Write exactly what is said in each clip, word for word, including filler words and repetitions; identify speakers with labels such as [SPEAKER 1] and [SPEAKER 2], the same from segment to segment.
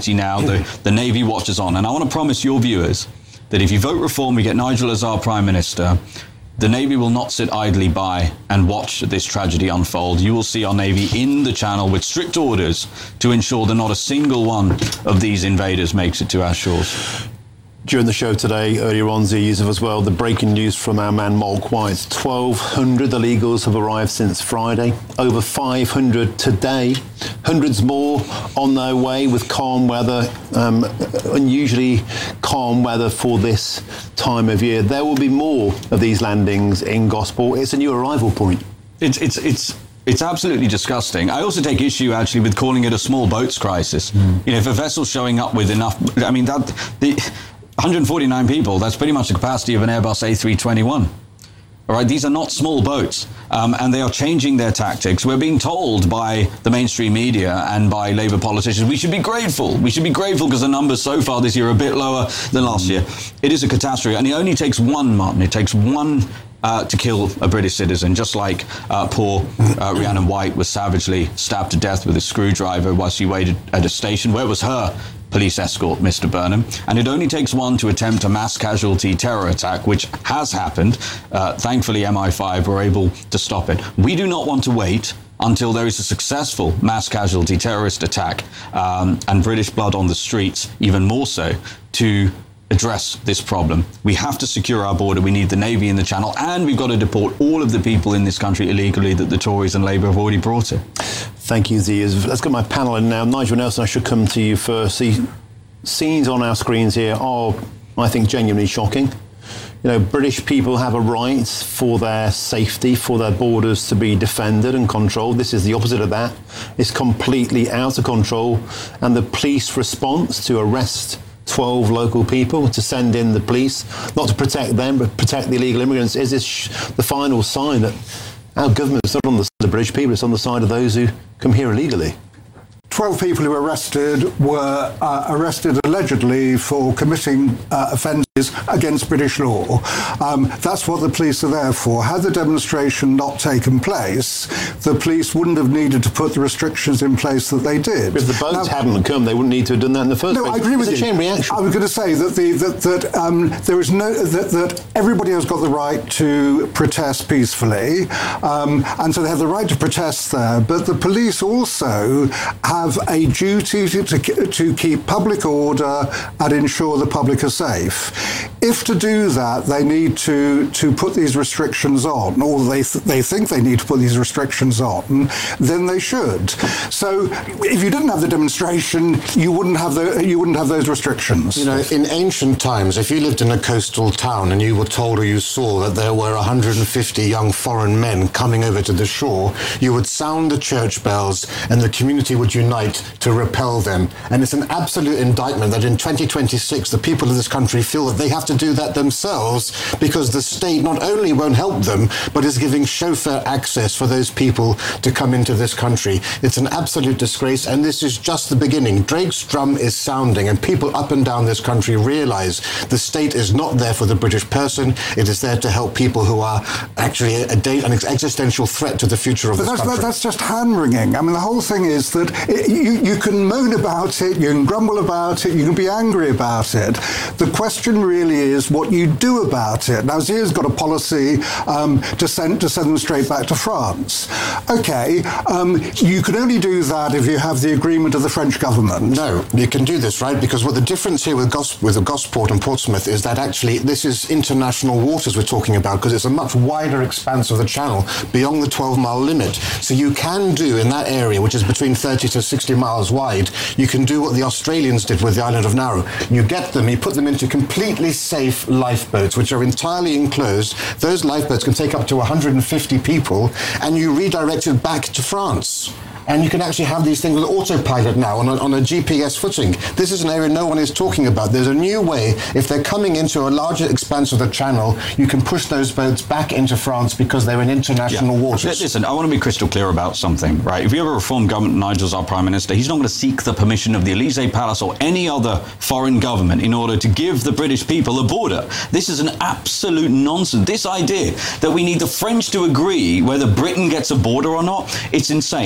[SPEAKER 1] opportunity now. The, the Navy watches on. And I want to promise your viewers that if you vote reform, we get Nigel as our Prime Minister, the Navy will not sit idly by and watch this tragedy unfold. You will see our Navy in the Channel with strict orders to ensure that not a single one of these invaders makes it to our shores.
[SPEAKER 2] During the show today, earlier on, Z Yusuf as well, the breaking news from our man Molk White. twelve hundred illegals have arrived since Friday, over five hundred today, hundreds more on their way with calm weather, um, unusually calm weather for this time of year. There will be more of these landings in Gosport. It's a new arrival point.
[SPEAKER 1] It's, it's, it's, It's absolutely disgusting. I also take issue, actually, with calling it a small boats crisis. Mm. You know, if a vessel's showing up with enough, I mean, that the one hundred forty-nine people, that's pretty much the capacity of an Airbus A three twenty-one. All right, these are not small boats, um, and they are changing their tactics. We're being told by the mainstream media and by Labour politicians we should be grateful. We should be grateful because the numbers so far this year are a bit lower than last year. It is a catastrophe, and it only takes one, Martin. It takes one uh, to kill a British citizen, just like uh, poor uh, Rhiannon White was savagely stabbed to death with a screwdriver while she waited at a station. Where was her police escort, Mister Burnham? And it only takes one to attempt a mass casualty terror attack, which has happened. Uh, thankfully, M I five were able to stop it. We do not want to wait until there is a successful mass casualty terrorist attack um, and British blood on the streets, even more so, to address this problem. We have to secure our border. We need the Navy in the Channel, and we've got to deport all of the people in this country illegally that the Tories and Labour have already brought in.
[SPEAKER 2] Thank you, Z. Let's get my panel in now. Nigel Nelson, I should come to you first. The scenes on our screens here are, I think, genuinely shocking. You know, British people have a right for their safety, for their borders to be defended and controlled. This is the opposite of that. It's completely out of control. And the police response to arrest twelve local people, to send in the police, not to protect them, but protect the illegal immigrants, is this sh- the final sign that our government is not on the side of the British people, it's on the side of those who come here illegally.
[SPEAKER 3] twelve people who were arrested were uh, arrested allegedly for committing uh, offences against British law. Um, that's what the police are there for. Had the demonstration not taken place, the police wouldn't have needed to put the restrictions in place that they did.
[SPEAKER 2] If the boats
[SPEAKER 3] now,
[SPEAKER 2] hadn't come, they wouldn't need to have done that in the first
[SPEAKER 3] no,
[SPEAKER 2] place.
[SPEAKER 3] I agree with
[SPEAKER 2] it's
[SPEAKER 3] you.
[SPEAKER 2] a chain reaction.
[SPEAKER 3] I was going to say that the that, that um, there is no that, that everybody has got the right to protest peacefully, um, and so they have the right to protest there. But the police also have a duty to, to, to keep public order and ensure the public are safe. If to do that they need to to put these restrictions on, or they th- they think they need to put these restrictions on, then they should. So if you didn't have the demonstration, you wouldn't have the you wouldn't have those restrictions.
[SPEAKER 4] You know, in ancient times, if you lived in a coastal town and you were told or you saw that there were one hundred fifty young foreign men coming over to the shore, you would sound the church bells and the community would unite to repel them. And it's an absolute indictment that in twenty twenty-six, the people of this country feel that they have to do that themselves because the state not only won't help them, but is giving chauffeur access for those people to come into this country. It's an absolute disgrace, and this is just the beginning. Drake's drum is sounding, and people up and down this country realise the state is not there for the British person. It is there to help people who are actually a, a, an existential threat to the future of
[SPEAKER 3] but
[SPEAKER 4] this
[SPEAKER 3] that's,
[SPEAKER 4] country.
[SPEAKER 3] That, that's just hand-wringing. I mean, the whole thing is that it, you, you can moan about it, you can grumble about it, you can be angry about it. The question really is what you do about it. Now, Zia's got a policy um, to send to send them straight back to France. Okay, um, you can only do that if you have the agreement of the French government.
[SPEAKER 4] No, you can do this, right? Because what the difference here with, Gos- with Gosport and Portsmouth is that actually this is international waters we're talking about, because it's a much wider expanse of the channel beyond the twelve mile limit. So you can do in that area, which is between thirty to sixty miles wide, you can do what the Australians did with the island of Nauru. You get them, you put them into completely safe lifeboats, which are entirely enclosed. Those lifeboats can take up to one hundred fifty people, and you redirect it back to France. And you can actually have these things with autopilot now on a, on a G P S footing. This is an area no one is talking about. There's a new way. If they're coming into a larger expanse of the channel, you can push those boats back into France because they're in international yeah. waters.
[SPEAKER 1] Listen, I want to be crystal clear about something, right? If you have a reform government, Nigel's our Prime Minister, he's not going to seek the permission of the Elysee Palace or any other foreign government in order to give the British people a border. This is an absolute nonsense. This idea that we need the French to agree whether Britain gets a border or not, it's insane. Now,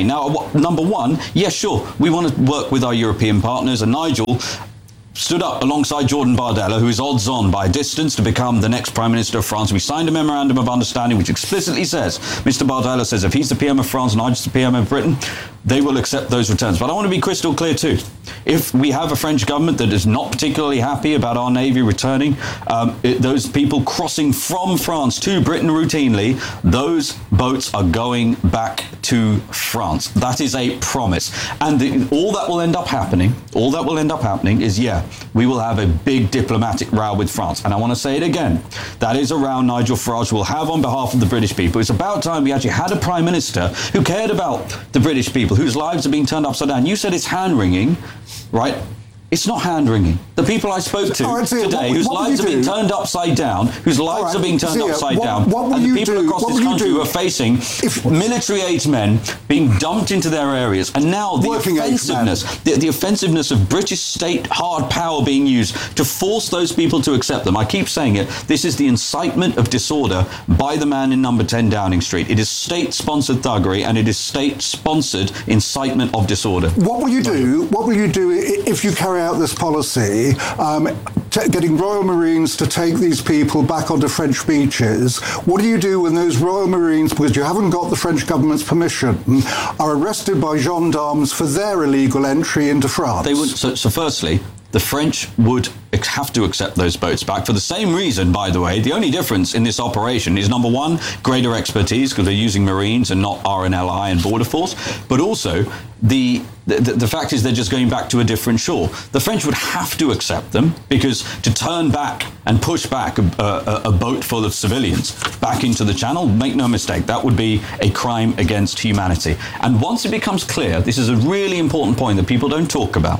[SPEAKER 1] Well, number one, yeah, sure, we want to work with our European partners, and Nigel stood up alongside Jordan Bardella, who is odds on by a distance to become the next Prime Minister of France. We signed a memorandum of understanding which explicitly says, Mister Bardella says, if he's the P M of France and Nigel's the P M of Britain, they will accept those returns. But I want to be crystal clear too. If we have a French government that is not particularly happy about our Navy returning um, it, those people crossing from France to Britain routinely, those boats are going back to France. That is a promise. And the, all that will end up happening, all that will end up happening is, yeah, we will have a big diplomatic row with France. And I want to say it again. That is a row Nigel Farage will have on behalf of the British people. It's about time we actually had a Prime Minister who cared about the British people, whose lives are being turned upside down. You said it's hand-wringing, right? It's not hand-wringing. The people I spoke to
[SPEAKER 3] right, Zia,
[SPEAKER 1] today,
[SPEAKER 3] what,
[SPEAKER 1] whose
[SPEAKER 3] what
[SPEAKER 1] lives are being
[SPEAKER 3] do?
[SPEAKER 1] turned upside down, whose lives
[SPEAKER 3] right,
[SPEAKER 1] are being turned
[SPEAKER 3] Zia,
[SPEAKER 1] upside
[SPEAKER 3] what,
[SPEAKER 1] down,
[SPEAKER 3] what
[SPEAKER 1] and the people
[SPEAKER 3] do?
[SPEAKER 1] across
[SPEAKER 3] what
[SPEAKER 1] this country
[SPEAKER 3] do?
[SPEAKER 1] who are facing
[SPEAKER 3] if,
[SPEAKER 1] military-aged men being dumped into their areas, and now the offensiveness, the, the offensiveness of British state hard power being used to force those people to accept them. I keep saying it. This is the incitement of disorder by the man in number ten Downing Street. It is state-sponsored thuggery, and it is state-sponsored incitement of disorder.
[SPEAKER 3] What will you do? What will you do if you carry out this policy? Um, t- getting Royal Marines to take these people back onto French beaches. What do you do when those Royal Marines, because you haven't got the French government's permission, are arrested by gendarmes for their illegal entry into France?
[SPEAKER 1] They would. So, so firstly, the French would have to accept those boats back for the same reason, by the way. The only difference in this operation is, number one, greater expertise, because they're using Marines and not R N L I and Border Force, but also the, the the fact is they're just going back to a different shore. The French would have to accept them, because to turn back and push back a, a, a boat full of civilians back into the channel, make no mistake, that would be a crime against humanity. And once it becomes clear, this is a really important point that people don't talk about,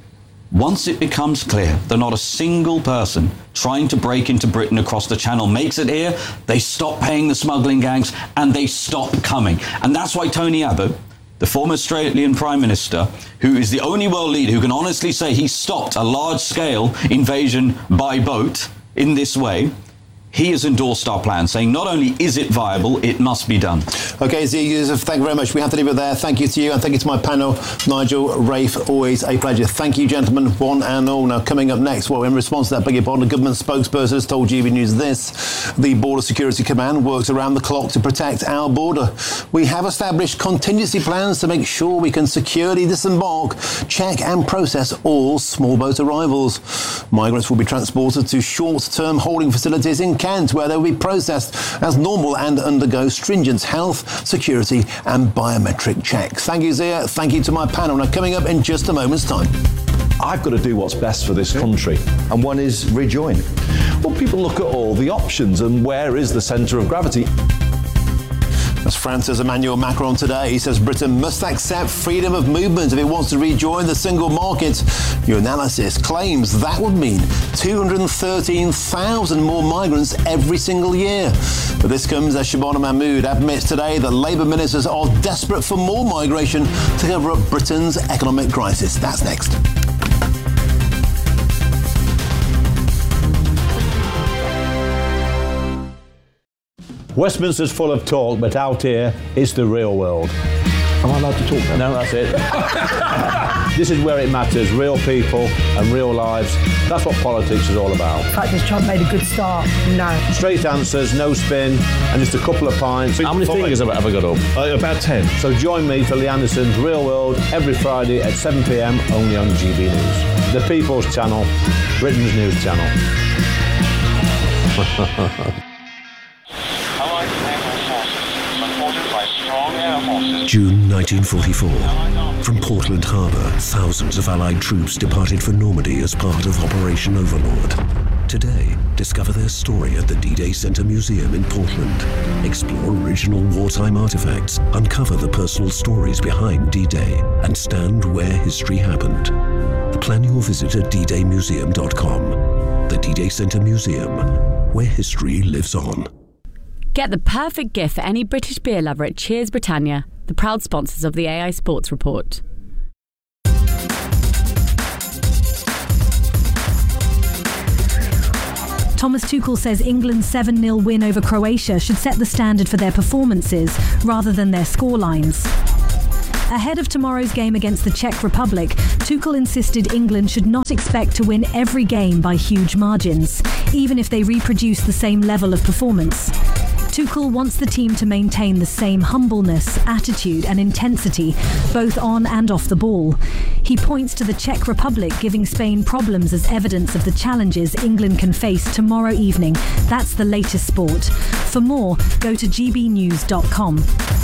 [SPEAKER 1] once it becomes clear that not a single person trying to break into Britain across the channel makes it here, they stop paying the smuggling gangs and they stop coming. And that's why Tony Abbott, the former Australian Prime Minister, who is the only world leader who can honestly say he stopped a large-scale invasion by boat in this way, he has endorsed our plan, saying not only is it viable, it must be done.
[SPEAKER 2] OK, Zia Yousaf, thank you very much. We have to leave it there. Thank you to you, and thank you to my panel, Nigel, Rafe. Always a pleasure. Thank you, gentlemen, one and all. Now, coming up next, well, in response to that, beg your pardon, the government spokesperson has told G B News this: the Border Security Command works around the clock to protect our border. We have established contingency plans to make sure we can securely disembark, check and process all small boat arrivals. Migrants will be transported to short-term holding facilities in Kent, where they will be processed as normal and undergo stringent health, security and biometric checks. Thank you, Zia. Thank you to my panel. Now, coming up in just a moment's time.
[SPEAKER 5] I've got to do what's best for this country, and one is rejoin. Well, people look at all the options and where is the centre of gravity.
[SPEAKER 2] That's France's Emmanuel Macron today. He says Britain must accept freedom of movement if it wants to rejoin the single market. New analysis claims that would mean two hundred thirteen thousand more migrants every single year. But this comes as Shabana Mahmood admits today that Labour ministers are desperate for more migration to cover up Britain's economic crisis. That's next.
[SPEAKER 6] Westminster's full of talk, but out here, it's the real world.
[SPEAKER 5] Am I allowed to talk now?
[SPEAKER 6] No, that's it. This is where it matters, real people and real lives. That's what politics is all about.
[SPEAKER 7] In fact, has Trump made a good start? No.
[SPEAKER 6] Straight answers, no spin, and just a couple of pints.
[SPEAKER 5] How many fingers have I ever got up?
[SPEAKER 6] Uh, about ten. So join me for Lee Anderson's Real World every Friday at seven p m only on G B News. The People's Channel, Britain's news channel.
[SPEAKER 8] June nineteen forty-four. From Portland Harbour, thousands of Allied troops departed for Normandy as part of Operation Overlord. Today, discover their story at the D-Day Centre Museum in Portland. Explore original wartime artefacts, uncover the personal stories behind D-Day, and stand where history happened. Plan your visit at d day museum dot com. The D-Day Centre Museum, where history lives on.
[SPEAKER 9] Get the perfect gift for any British beer lover at Cheers Britannia, the proud sponsors of the A I Sports Report.
[SPEAKER 10] Thomas Tuchel says England's seven nil win over Croatia should set the standard for their performances rather than their scorelines. Ahead of tomorrow's game against the Czech Republic, Tuchel insisted England should not expect to win every game by huge margins, even if they reproduce the same level of performance. Tuchel wants the team to maintain the same humbleness, attitude and intensity, both on and off the ball. He points to the Czech Republic giving Spain problems as evidence of the challenges England can face tomorrow evening. That's the latest sport. For more, go to g b news dot com.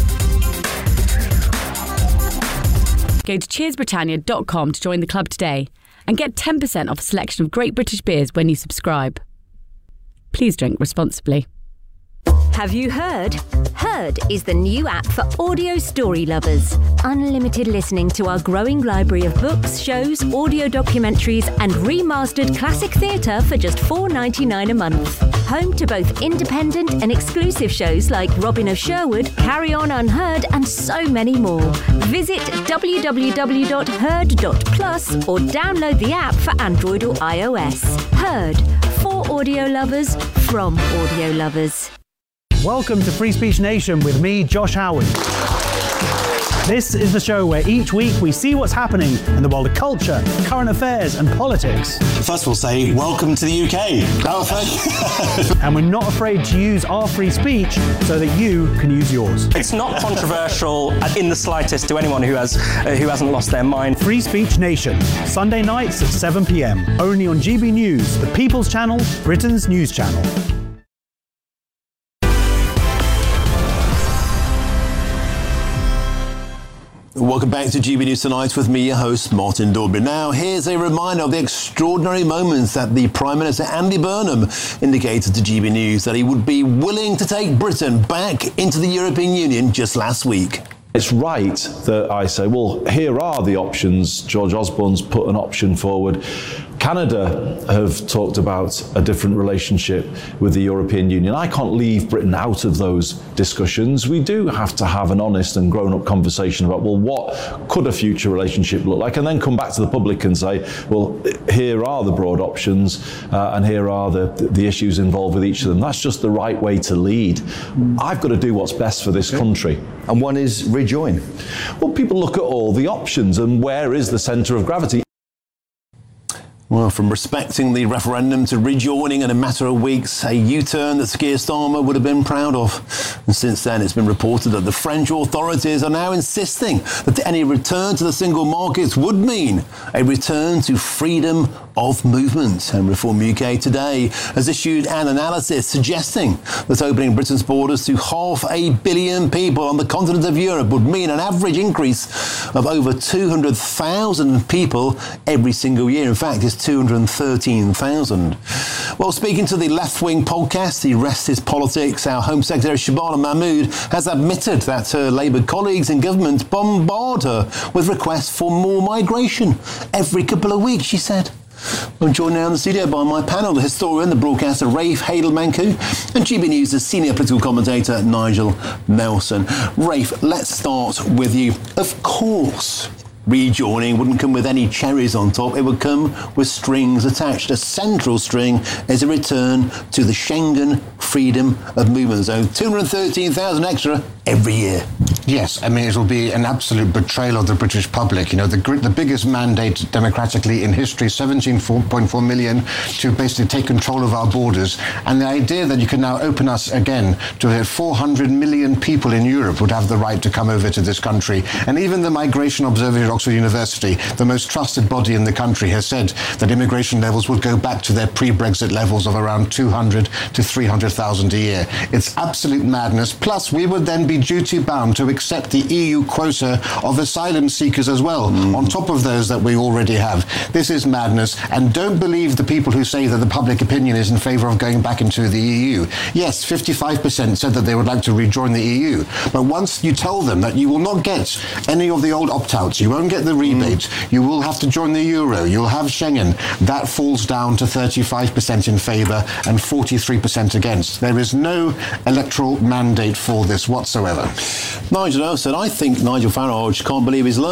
[SPEAKER 9] Go to cheers britannia dot com to join the club today and get ten percent off a selection of great British beers when you subscribe. Please drink responsibly.
[SPEAKER 11] Have you heard? Heard is the new app for audio story lovers. Unlimited listening to our growing library of books, shows, audio documentaries and remastered classic theatre for just four dollars ninety-nine a month. Home to both independent and exclusive shows like Robin of Sherwood, Carry On Unheard and so many more. Visit w w w dot heard dot plus or download the app for Android or iOS. Heard. For audio lovers, from audio lovers.
[SPEAKER 12] Welcome to Free Speech Nation with me, Josh Howard. This is the show where each week we see what's happening in the world of culture, current affairs and politics.
[SPEAKER 13] First we'll say, welcome to the U K.
[SPEAKER 12] Oh, thank you. And we're not afraid to use our free speech so that you can use yours.
[SPEAKER 14] It's not controversial in the slightest to anyone who, has, uh, who hasn't lost their mind.
[SPEAKER 12] Free Speech Nation, Sunday nights at seven p m, only on G B News, the People's Channel, Britain's news channel.
[SPEAKER 2] Welcome back to G B News Tonight with me, your host, Martin Dorby. Now, here's a reminder of the extraordinary moments that the Prime Minister, Andy Burnham, indicated to G B News that he would be willing to take Britain back into the European Union just last week.
[SPEAKER 5] It's right that I say, well, here are the options. George Osborne's put an option forward. Canada have talked about a different relationship with the European Union. I can't leave Britain out of those discussions. We do have to have an honest and grown-up conversation about, well, what could a future relationship look like? And then come back to the public and say, well, here are the broad options uh, and here are the, the issues involved with each of them. That's just the right way to lead. I've got to do what's best for this country. And one is rejoin. Well, people look at all the options and where is the centre of gravity?
[SPEAKER 2] Well, from respecting the referendum to rejoining in a matter of weeks, a U-turn that Keir Starmer would have been proud of. And since then, it's been reported that the French authorities are now insisting that any return to the single markets would mean a return to freedom of movement. And Reform U K today has issued an analysis suggesting that opening Britain's borders to half a billion people on the continent of Europe would mean an average increase of over two hundred thousand people every single year. In fact, it's two hundred thirteen thousand. Well, speaking to the left-wing podcast, The Rest is Politics, our Home Secretary Shabana Mahmood has admitted that her Labour colleagues in government bombard her with requests for more migration every couple of weeks, she said. I'm joined now in the studio by my panel, the historian, the broadcaster Rafe Hadel-Manku, and G B News' senior political commentator Nigel Nelson. Rafe, let's start with you. Of course, rejoining wouldn't come with any cherries on top. It would come with strings attached. A central string is a return to the Schengen freedom of movement zone. two hundred thirteen thousand extra every year.
[SPEAKER 4] Yes, I mean, it'll be an absolute betrayal of the British public. You know, the the biggest mandate democratically in history, seventeen point four million to basically take control of our borders. And the idea that you can now open us again to four hundred million people in Europe would have the right to come over to this country. And even the Migration Observatory at Oxford University, the most trusted body in the country, has said that immigration levels would go back to their pre-Brexit levels of around two hundred to three hundred thousand a year. It's absolute madness. Plus, we would then be duty-bound to accept the E U quota of asylum seekers as well, mm. on top of those that we already have. This is madness, and don't believe the people who say that the public opinion is in favour of going back into the E U. Yes, fifty-five percent said that they would like to rejoin the E U, but once you tell them that you will not get any of the old opt-outs, you won't get the rebates, mm. you will have to join the Euro, you'll have Schengen, that falls down to thirty-five percent in favour and forty-three percent against. There is no electoral mandate for this whatsoever.
[SPEAKER 2] Nigel Nelson, I think Nigel Farage can't believe his luck.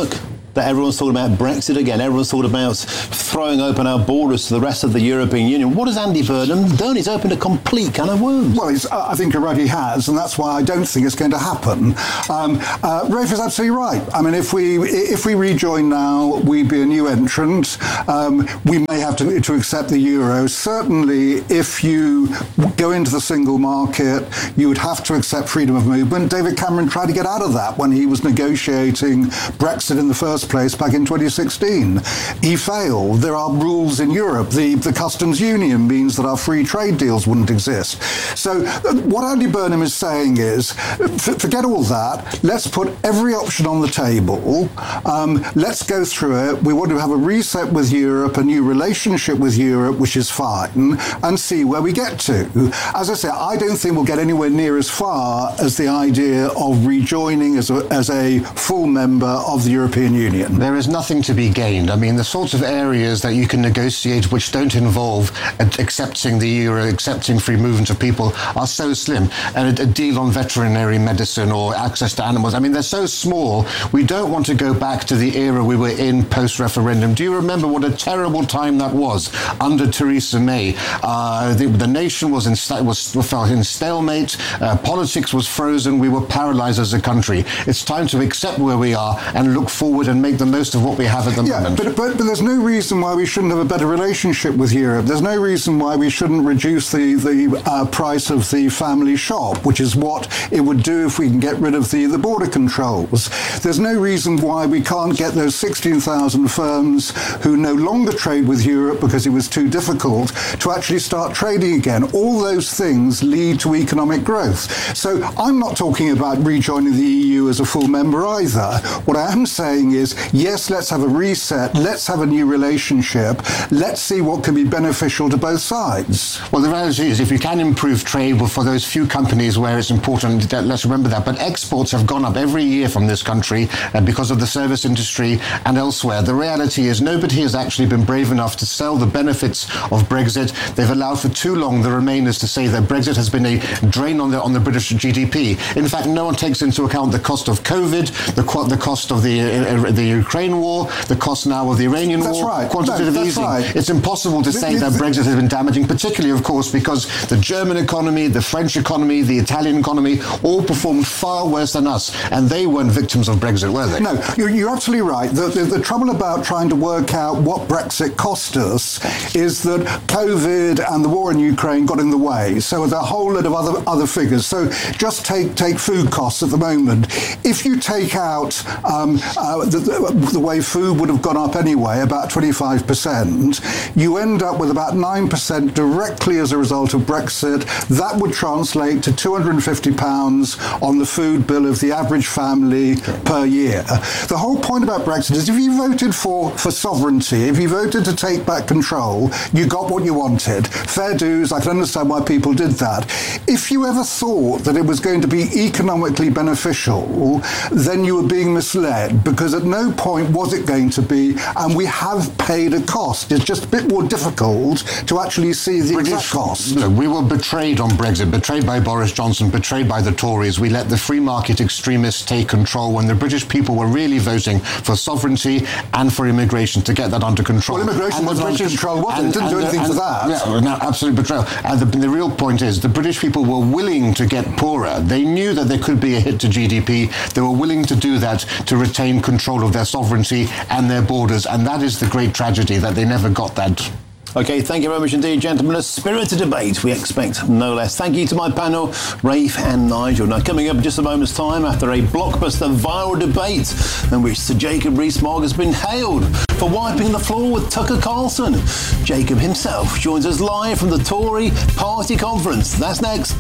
[SPEAKER 2] that everyone's talking about Brexit again. Everyone's talking about throwing open our borders to the rest of the European Union. What has Andy Burnham done? He's opened a complete can of worms.
[SPEAKER 3] Well, he's, I think you're right, he has, and that's why I don't think it's going to happen. Um, uh, Rafe is absolutely right. I mean, if we if we rejoin now, we'd be a new entrant. Um, we may have to, to accept the euro. Certainly, if you go into the single market, you would have to accept freedom of movement. David Cameron tried to get out of that when he was negotiating Brexit in the first place back in twenty sixteen. He failed. There are rules in Europe. The, the customs union means that our free trade deals wouldn't exist. So uh, what Andy Burnham is saying is, f- forget all that. Let's put every option on the table. Um, let's go through it. We want to have a reset with Europe, a new relationship with Europe, which is fine, and see where we get to. As I say, I don't think we'll get anywhere near as far as the idea of rejoining as a, as a full member of the European Union.
[SPEAKER 4] There is nothing to be gained. I mean, the sorts of areas that you can negotiate which don't involve accepting the euro, accepting free movement of people are so slim. And a, a deal on veterinary medicine or access to animals, I mean, they're so small. We don't want to go back to the era we were in post-referendum. Do you remember what a terrible time that was under Theresa May? Uh, the, the nation was in, was, felt in stalemate. Uh, politics was frozen. We were paralyzed as a country. It's time to accept where we are and look forward and make the most of what we have at the
[SPEAKER 3] yeah,
[SPEAKER 4] moment.
[SPEAKER 3] But, but, but there's no reason why we shouldn't have a better relationship with Europe. There's no reason why we shouldn't reduce the, the uh, price of the family shop, which is what it would do if we can get rid of the, the border controls. There's no reason why we can't get those sixteen thousand firms who no longer trade with Europe because it was too difficult to actually start trading again. All those things lead to economic growth. So I'm not talking about rejoining the E U as a full member either. What I am saying is, yes, let's have a reset, let's have a new relationship, let's see what can be beneficial to both sides.
[SPEAKER 4] Well, the reality is, if you can improve trade for those few companies where it's important, let's remember that. But exports have gone up every year from this country uh, because of the service industry and elsewhere. The reality is nobody has actually been brave enough to sell the benefits of Brexit. They've allowed for too long the Remainers to say that Brexit has been a drain on the on the British G D P. In fact, no one takes into account the cost of COVID, the, the cost of the uh, the Ukraine war, the cost now of the Iranian
[SPEAKER 3] that's
[SPEAKER 4] war,
[SPEAKER 3] right.
[SPEAKER 4] quantitative
[SPEAKER 3] no,
[SPEAKER 4] easing.
[SPEAKER 3] Right.
[SPEAKER 4] It's impossible to say that Brexit has been damaging, particularly, of course, because the German economy, the French economy, the Italian economy all performed far worse than us, and they weren't victims of Brexit, were they?
[SPEAKER 3] No, you're, you're absolutely right. The, the, the trouble about trying to work out what Brexit cost us is that COVID and the war in Ukraine got in the way. So there are a whole lot of other other figures. So just take take food costs at the moment. If you take out um, uh, the, the, the way food would have gone up anyway, about twenty-five percent, you end up with about nine percent directly as a result of Brexit. That would translate to two hundred fifty pounds on the food bill of the average family per year. The whole point about Brexit is if you voted for, for sovereignty, if you voted to take back control, you got what you wanted. Fair dues, I can understand why people did that. If you ever thought that it was going to be economically beneficial, then you were being misled, because at no point was it going to be, and we have paid a cost. It's just a bit more difficult to actually see the
[SPEAKER 4] British,
[SPEAKER 3] exact cost.
[SPEAKER 4] Look, we were betrayed on Brexit, betrayed by Boris Johnson, betrayed by the Tories. We let the free market extremists take control when the British people were really voting for sovereignty and for immigration to get that under control.
[SPEAKER 3] Well, immigration wasn't under control, was it? It didn't do anything for that.
[SPEAKER 4] Yeah, no, absolute betrayal. And the, the real point is the British people were willing to get poorer. They knew that there could be a hit to G D P. They were willing to do that to retain control of their sovereignty and their borders. And that is the great tragedy, that they never got that.
[SPEAKER 2] Okay, thank you very much indeed, gentlemen. A spirited debate, we expect no less. Thank you to my panel, Rafe and Nigel. Now, coming up in just a moment's time, after a blockbuster viral debate in which Sir Jacob Rees-Mogg has been hailed for wiping the floor with Tucker Carlson, Jacob himself joins us live from the Tory party conference. That's next.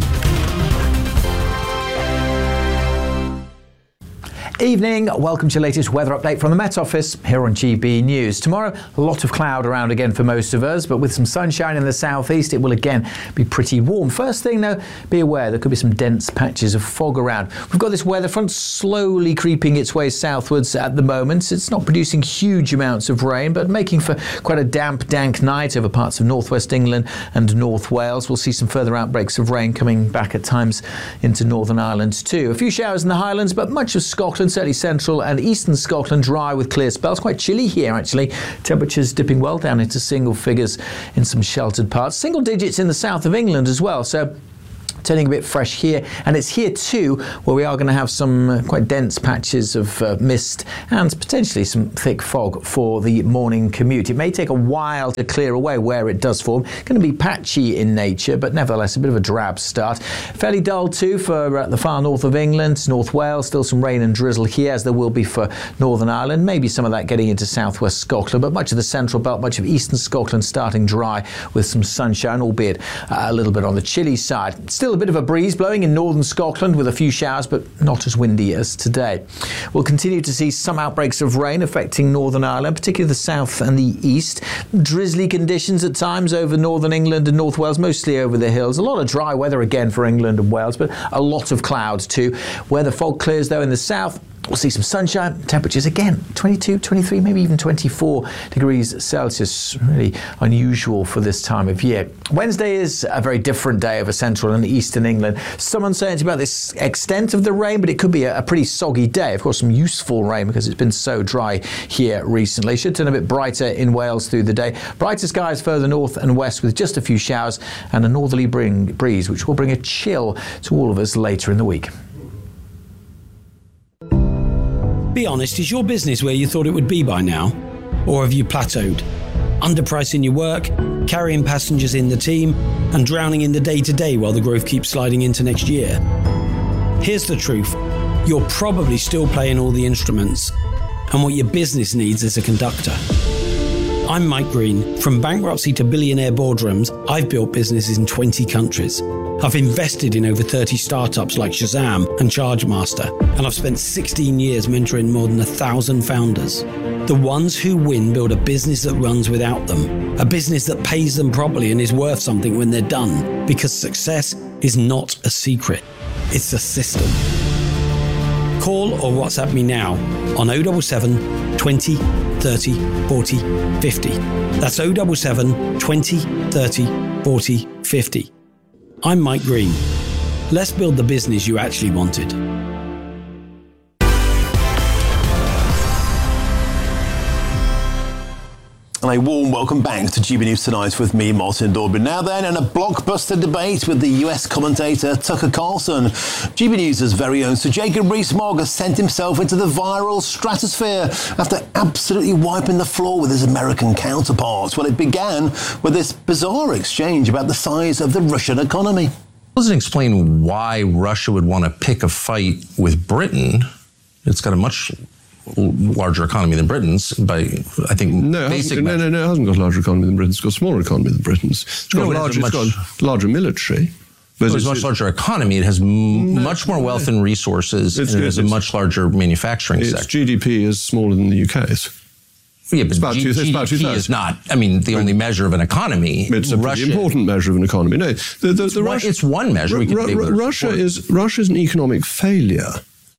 [SPEAKER 15] Evening, welcome to your latest weather update from the Met Office here on G B News. Tomorrow, a lot of cloud around again for most of us, but with some sunshine in the southeast, it will again be pretty warm. First thing though, be aware there could be some dense patches of fog around. We've got this weather front slowly creeping its way southwards at the moment. It's not producing huge amounts of rain, but making for quite a damp, dank night over parts of northwest England and North Wales. We'll see some further outbreaks of rain coming back at times into Northern Ireland too. A few showers in the Highlands, but much of Scotland Scotland, certainly central and eastern Scotland, dry with clear spells. Quite chilly here, actually. Temperatures dipping well down into single figures in some sheltered parts. Single digits in the south of England as well. So turning a bit fresh here, and it's here too where we are going to have some uh, quite dense patches of uh, mist and potentially some thick fog for the morning commute. It may take a while to clear away where it does form. It's going to be patchy in nature, but nevertheless a bit of a drab start. Fairly dull too for uh, the far north of England, North Wales. Still some rain and drizzle here, as there will be for Northern Ireland. Maybe some of that getting into southwest Scotland, but much of the central belt, much of eastern Scotland starting dry with some sunshine, albeit uh, a little bit on the chilly side. Still a bit of a breeze blowing in northern Scotland with a few showers, but not as windy as today. We'll continue to see some outbreaks of rain affecting Northern Ireland, particularly the south and the east. Drizzly conditions at times over northern England and North Wales, mostly over the hills. A lot of dry weather again for England and Wales, but a lot of clouds too. Where the fog clears though in the south, we'll see some sunshine. Temperatures again, twenty-two, twenty-three, maybe even twenty-four degrees Celsius. Really unusual for this time of year. Wednesday is a very different day over central and eastern England. Some uncertainty about this extent of the rain, but it could be a, a pretty soggy day. Of course, some useful rain because it's been so dry here recently. Should turn a bit brighter in Wales through the day. Brighter skies further north and west with just a few showers and a northerly bring, breeze, which will bring a chill to all of us later in the week.
[SPEAKER 16] Be honest, is your business where you thought it would be by now? Or have you plateaued? Underpricing your work, carrying passengers in the team, and drowning in the day-to-day while the growth keeps sliding into next year? Here's the truth. You're probably still playing all the instruments, and what your business needs is a conductor. I'm Mike Green. From bankruptcy to billionaire boardrooms, I've built businesses in twenty countries. I've invested in over thirty startups like Shazam and Chargemaster, and I've spent sixteen years mentoring more than a thousand founders. The ones who win build a business that runs without them, a business that pays them properly and is worth something when they're done, because success is not a secret, it's a system. Call or WhatsApp me now on oh seven seven, twenty, thirty, forty, fifty. That's oh seven seven, twenty, thirty, forty, fifty. I'm Mike Green. Let's build the business you actually wanted.
[SPEAKER 2] And a warm welcome back to G B News Tonight with me, Martin Daubry. Now then, in a blockbuster debate with the U S commentator Tucker Carlson, G B News' very own Sir Jacob Rees-Mogg has sent himself into the viral stratosphere after absolutely wiping the floor with his American counterparts. Well, it began with this bizarre exchange about the size of the Russian economy.
[SPEAKER 17] Doesn't explain why Russia would want to pick a fight with Britain. It's got a much larger economy than Britain's by, I think,
[SPEAKER 18] no,
[SPEAKER 17] basic
[SPEAKER 18] no, no, no, it hasn't got a larger economy than Britain's. It's got a smaller economy than Britain's. It's got,
[SPEAKER 17] no,
[SPEAKER 18] a,
[SPEAKER 17] it
[SPEAKER 18] larger,
[SPEAKER 17] much,
[SPEAKER 18] it's got larger military.
[SPEAKER 17] But it's a much larger economy. It has m-
[SPEAKER 18] no,
[SPEAKER 17] much more wealth and resources,
[SPEAKER 18] it's,
[SPEAKER 17] and it
[SPEAKER 18] it's,
[SPEAKER 17] has a much larger manufacturing
[SPEAKER 18] its
[SPEAKER 17] sector.
[SPEAKER 18] Its G D P is smaller than the U K's.
[SPEAKER 17] Yeah, but
[SPEAKER 18] it's about
[SPEAKER 17] G-
[SPEAKER 18] two, it's
[SPEAKER 17] G D P
[SPEAKER 18] about two
[SPEAKER 17] is not, I mean, the only measure of an economy.
[SPEAKER 18] It's a
[SPEAKER 17] Russia,
[SPEAKER 18] pretty important measure of an economy. No, the, the,
[SPEAKER 17] it's,
[SPEAKER 18] the
[SPEAKER 17] one,
[SPEAKER 18] Russia,
[SPEAKER 17] it's one measure. We can
[SPEAKER 18] Ru- Ru- Russia is Russia is an economic failure.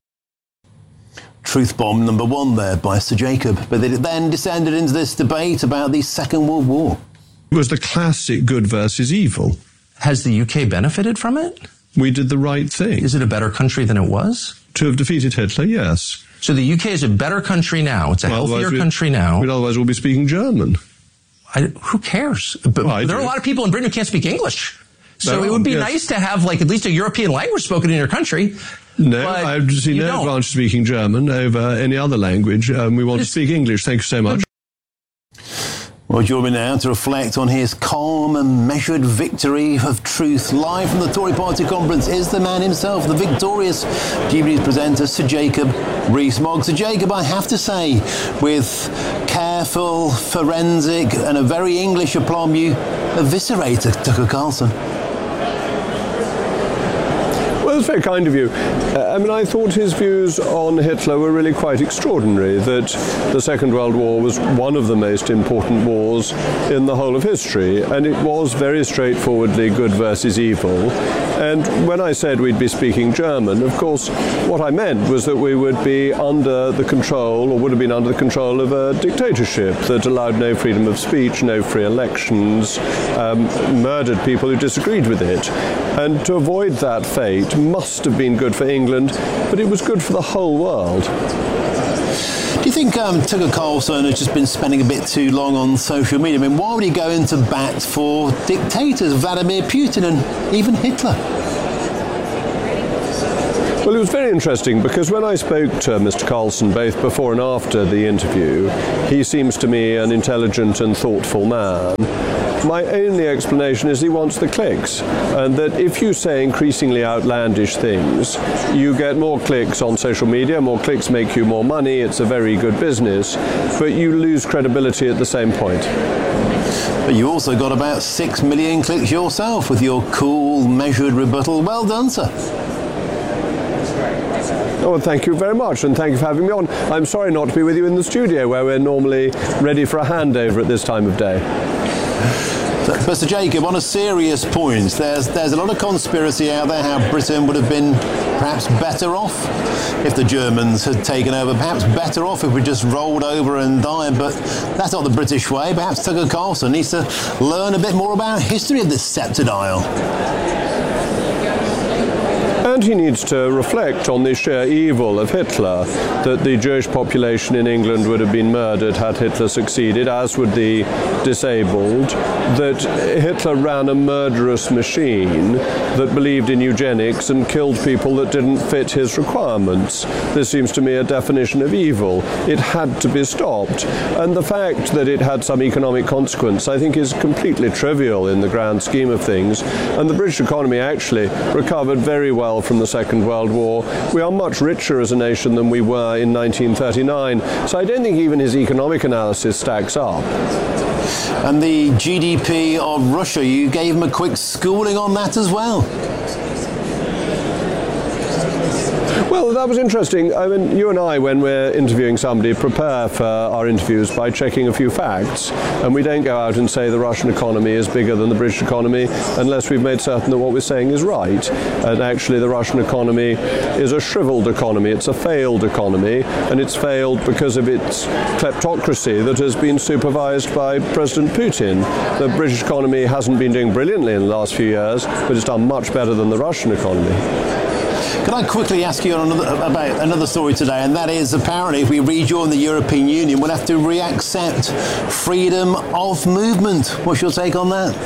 [SPEAKER 2] Truth bomb number one there by Sir Jacob. But it then descended into this debate about the Second World War.
[SPEAKER 18] It was the classic good versus evil.
[SPEAKER 17] Has the U K benefited from it?
[SPEAKER 18] We did the right thing.
[SPEAKER 17] Is it a better country than it was?
[SPEAKER 18] To have defeated Hitler, yes.
[SPEAKER 17] So the U K is a better country now. It's a
[SPEAKER 18] well,
[SPEAKER 17] healthier
[SPEAKER 18] we,
[SPEAKER 17] country now.
[SPEAKER 18] But otherwise we'll be speaking German.
[SPEAKER 17] I, who cares? But
[SPEAKER 18] well,
[SPEAKER 17] there are
[SPEAKER 18] do.
[SPEAKER 17] a lot of people in Britain who can't speak English. So
[SPEAKER 18] no,
[SPEAKER 17] it would be
[SPEAKER 18] yes.
[SPEAKER 17] nice to have like at least a European language spoken in your country.
[SPEAKER 18] No, I see no
[SPEAKER 17] don't.
[SPEAKER 18] advantage speaking German over any other language. Um, we want it's, to speak English. Thank you so much.
[SPEAKER 2] Well, join me now to reflect on his calm and measured victory of truth. Live from the Tory Party conference is the man himself, the victorious G B News presenter, Sir Jacob Rees-Mogg. Sir Jacob, I have to say, with careful, forensic and a very English aplomb, you eviscerated Tucker Carlson.
[SPEAKER 18] Well, it's very kind of you. Uh, I mean, I thought his views on Hitler were really quite extraordinary, that the Second World War was one of the most important wars in the whole of history, and it was very straightforwardly good versus evil. And when I said we'd be speaking German, of course, what I meant was that we would be under the control, or would have been under the control of a dictatorship that allowed no freedom of speech, no free elections, um, murdered people who disagreed with it. And to avoid that fate, must have been good for England, but it was good for the whole world.
[SPEAKER 2] Do you think um, Tucker Carlson has just been spending a bit too long on social media? I mean, why would he go into bat for dictators, Vladimir Putin and even Hitler?
[SPEAKER 18] Well, it was very interesting because when I spoke to Mister Carlson, both before and after the interview, he seems to me an intelligent and thoughtful man. My only explanation is he wants the clicks, and that if you say increasingly outlandish things, you get more clicks on social media, more clicks make you more money, it's a very good business, but you lose credibility at the same point.
[SPEAKER 2] But you also got about six million clicks yourself with your cool, measured rebuttal. Well done, sir.
[SPEAKER 18] Oh, well, thank you very much, and thank you for having me on. I'm sorry not to be with you in the studio, where we're normally ready for a handover at this time of day.
[SPEAKER 2] But Sir Jacob, on a serious point, there's there's a lot of conspiracy out there how Britain would have been perhaps better off if the Germans had taken over, perhaps better off if we just rolled over and died, but that's not the British way. Perhaps Tucker Carlson needs to learn a bit more about history of this sceptred isle.
[SPEAKER 18] And he needs to reflect on the sheer evil of Hitler, that the Jewish population in England would have been murdered had Hitler succeeded, as would the disabled, that Hitler ran a murderous machine that believed in eugenics and killed people that didn't fit his requirements. This seems to me a definition of evil. It had to be stopped. And the fact that it had some economic consequence, I think, is completely trivial in the grand scheme of things. And the British economy actually recovered very well from the Second World War. We are much richer as a nation than we were in nineteen thirty-nine. So I don't think even his economic analysis stacks up.
[SPEAKER 2] And the G D P of Russia, you gave him a quick schooling on that as well.
[SPEAKER 18] Well, that was interesting. I mean, you and I, when we're interviewing somebody, prepare for our interviews by checking a few facts. And we don't go out and say the Russian economy is bigger than the British economy unless we've made certain that what we're saying is right. And actually, the Russian economy is a shriveled economy. It's a failed economy. And it's failed because of its kleptocracy that has been supervised by President Putin. The British economy hasn't been doing brilliantly in the last few years, but it's done much better than the Russian economy.
[SPEAKER 2] Can I quickly ask you on another, about another story today, and that is apparently if we rejoin the European Union, we'll have to reaccept freedom of movement. What's your take on that?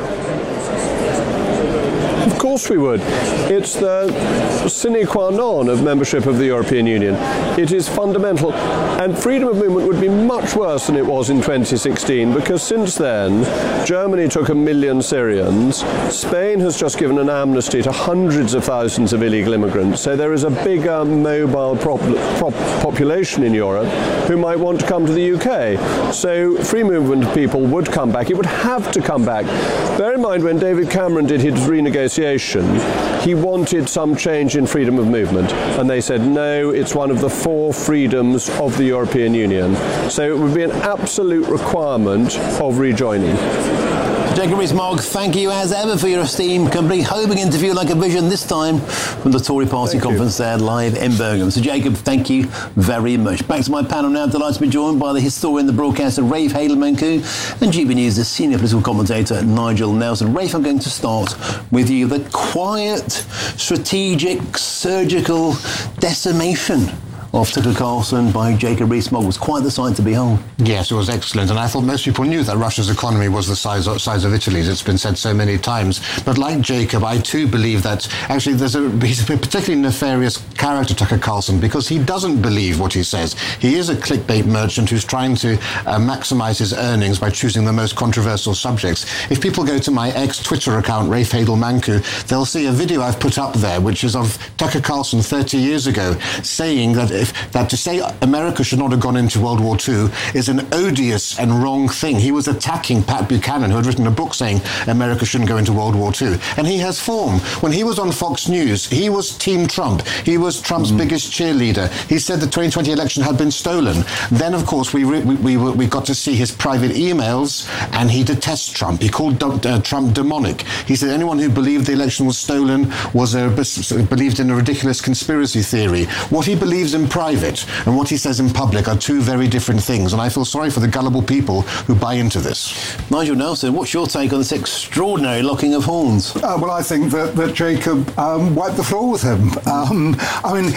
[SPEAKER 18] Of course we would. It's the sine qua non of membership of the European Union. It is fundamental. And freedom of movement would be much worse than it was in twenty sixteen, because since then, Germany took a million Syrians. Spain has just given an amnesty to hundreds of thousands of illegal immigrants. So there is a bigger mobile prop, prop population in Europe who might want to come to the U K. So free movement of people would come back. It would have to come back. Bear in mind, when David Cameron did his renegotiation, he wanted some change in freedom of movement, and they said no, it's one of the four freedoms of the European Union, so it would be an absolute requirement of rejoining.
[SPEAKER 2] Jacob Rees-Mogg, thank you as ever for your esteemed company. Hoping interview like a vision, this time from the Tory Party thank conference you. There live in Birmingham. So Jacob, thank you very much. Back to my panel now. Delighted to be joined by the historian, the broadcaster Rafe Haydel-Mankoo, and G B News, the senior political commentator Nigel Nelson. Rafe, I'm going to start with you. The quiet, strategic, surgical decimation of Tucker Carlson by Jacob Rees-Mogg was quite the sight to behold.
[SPEAKER 4] Yes, it was excellent, and I thought most people knew that Russia's economy was the size of, size of Italy's. It's been said so many times. But like Jacob, I too believe that actually there's a he's a particularly nefarious character, Tucker Carlson, because he doesn't believe what he says. He is a clickbait merchant who's trying to uh, maximize his earnings by choosing the most controversial subjects. If people go to my ex-Twitter account, Rafe Haydel-Mankoo, they'll see a video I've put up there, which is of Tucker Carlson thirty years ago, saying that If, that to say America should not have gone into World War Two is an odious and wrong thing. He was attacking Pat Buchanan, who had written a book saying America shouldn't go into World War Two. And he has form. When he was on Fox News, he was Team Trump. He was Trump's mm. biggest cheerleader. He said the twenty twenty election had been stolen. Then, of course, we we, we, we got to see his private emails, and he detests Trump. He called uh, Trump demonic. He said anyone who believed the election was stolen was a, believed in a ridiculous conspiracy theory. What he believes in private and what he says in public are two very different things, and I feel sorry for the gullible people who buy into this.
[SPEAKER 2] Nigel Nelson, what's your take on this extraordinary locking of horns?
[SPEAKER 3] Uh, well, I think that, that Jacob um, wiped the floor with him. Um, I mean,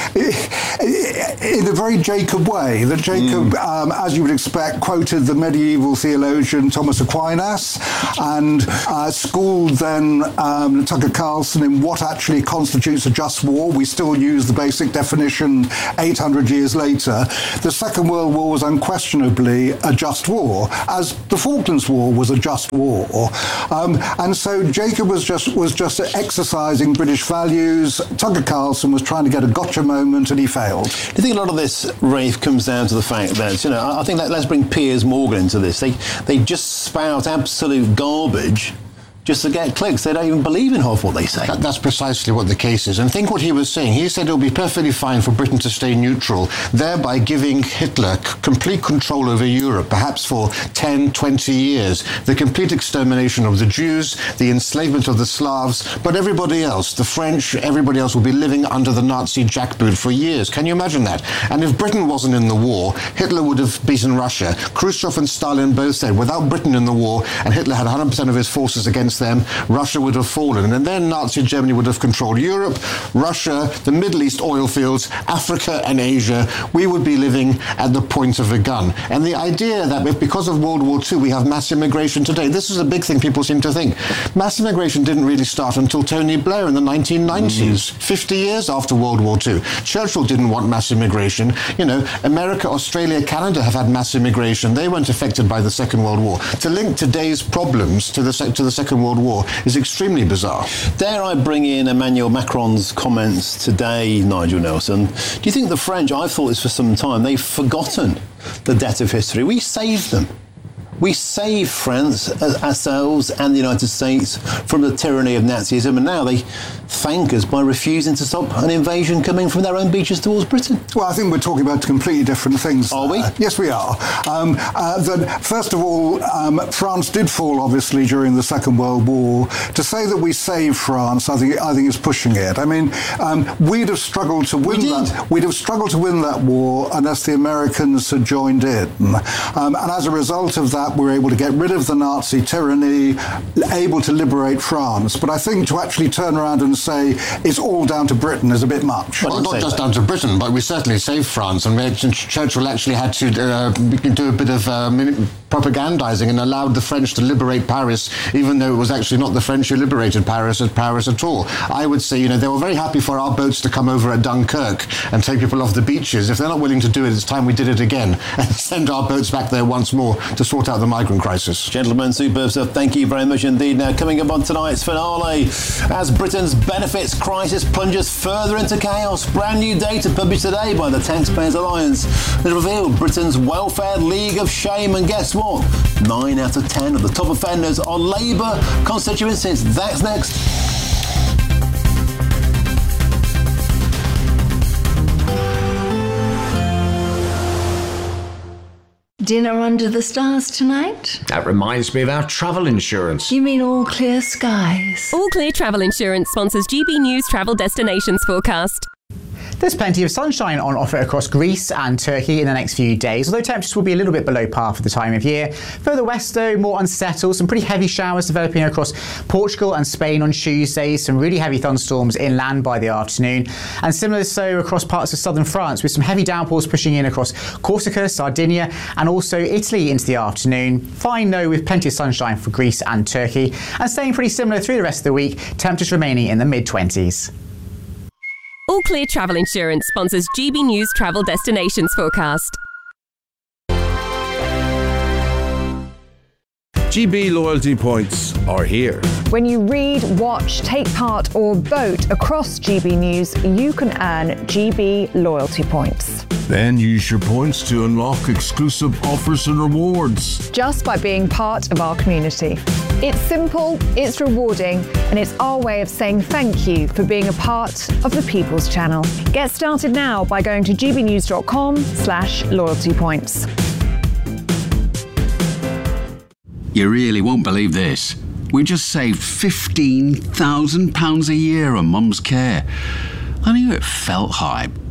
[SPEAKER 3] in a very Jacob way, that Jacob, mm. um, as you would expect, quoted the medieval theologian Thomas Aquinas and uh, schooled then um, Tucker Carlson in what actually constitutes a just war. We still use the basic definition eight hundred years later. The Second World War was unquestionably a just war, as the Falklands War was a just war. Um, and so Jacob was just was just exercising British values. Tucker Carlson was trying to get a gotcha moment, and he failed.
[SPEAKER 2] Do you think a lot of this, Rafe, comes down to the fact that, you know, I think that let's bring Piers Morgan into this. They they just spout absolute garbage just to get clicks. They don't even believe in half what they say.
[SPEAKER 4] That, that's precisely what the case is. And think what he was saying. He said it would be perfectly fine for Britain to stay neutral, thereby giving Hitler c- complete control over Europe, perhaps for ten, twenty years. The complete extermination of the Jews, the enslavement of the Slavs, but everybody else, the French, everybody else will be living under the Nazi jackboot for years. Can you imagine that? And if Britain wasn't in the war, Hitler would have beaten Russia. Khrushchev and Stalin both said, without Britain in the war, and Hitler had one hundred percent of his forces against them, Russia would have fallen. And then Nazi Germany would have controlled Europe, Russia, the Middle East oil fields, Africa and Asia. We would be living at the point of a gun. And the idea that because of World War Two we have mass immigration today, this is a big thing people seem to think. Mass immigration didn't really start until Tony Blair in the nineteen nineties, mm. fifty years after World War Two. Churchill didn't want mass immigration. You know, America, Australia, Canada have had mass immigration. They weren't affected by the Second World War. To link today's problems to the, to the Second World War is extremely bizarre.
[SPEAKER 2] Dare I bring in Emmanuel Macron's comments today, Nigel Nelson? Do you think the French, I've thought this for some time, they've forgotten the debt of history? We saved them. We saved France, ourselves and the United States from the tyranny of Nazism, and now they thank us by refusing to stop an invasion coming from their own beaches towards Britain.
[SPEAKER 3] Well, I think we're talking about completely different things.
[SPEAKER 2] Are we?
[SPEAKER 3] Uh, yes, we are. Um, uh, that, first of all, um, France did fall, obviously, during the Second World War. To say that we saved France, I think I think is pushing it. I mean, um, we'd have struggled to win
[SPEAKER 2] we
[SPEAKER 3] that. We'd have struggled to win that war unless the Americans had joined in. Um, and as a result of that, we were able to get rid of the Nazi tyranny, able to liberate France. But I think to actually turn around and say it's all down to Britain is a bit much.
[SPEAKER 4] Well, not just down to Britain, but we certainly saved France, and Churchill actually had to uh, do a bit of uh, propagandizing and allowed the French to liberate Paris, even though it was actually not the French who liberated Paris at Paris at all. I would say, you know, they were very happy for our boats to come over at Dunkirk and take people off the beaches. If they're not willing to do it, it's time we did it again and send our boats back there once more to sort out the migrant crisis.
[SPEAKER 2] Gentlemen, superb stuff. Thank you very much indeed. Now, coming up on tonight's finale, as Britain's benefits crisis plunges further into chaos, brand new data published today by the Taxpayers Alliance has revealed Britain's welfare league of shame. And guess what? Nine out of ten of the top offenders are Labour constituencies. That's next.
[SPEAKER 19] Dinner under the stars tonight?
[SPEAKER 20] That reminds me of our travel insurance.
[SPEAKER 19] You mean All Clear Skies?
[SPEAKER 21] All Clear Travel Insurance sponsors G B News Travel Destinations Forecast.
[SPEAKER 22] There's plenty of sunshine on offer across Greece and Turkey in the next few days, although temperatures will be a little bit below par for the time of year. Further west, though, more unsettled. Some pretty heavy showers developing across Portugal and Spain on Tuesday. Some really heavy thunderstorms inland by the afternoon. And similar so across parts of southern France, with some heavy downpours pushing in across Corsica, Sardinia, and also Italy into the afternoon. Fine, though, with plenty of sunshine for Greece and Turkey. And staying pretty similar through the rest of the week, temperatures remaining in the mid-twenties.
[SPEAKER 21] All Clear Travel Insurance sponsors G B News Travel Destinations Forecast.
[SPEAKER 23] G B loyalty points are here.
[SPEAKER 7] When you read, watch, take part or vote across G B News, you can earn G B loyalty points.
[SPEAKER 23] Then use your points to unlock exclusive offers and rewards.
[SPEAKER 7] Just by being part of our community. It's simple, it's rewarding, and it's our way of saying thank you for being a part of the People's Channel. Get started now by going to gbnews.com slash loyalty points.
[SPEAKER 24] You really won't believe this. We just saved fifteen thousand pounds a year on Mum's care. I knew it felt high,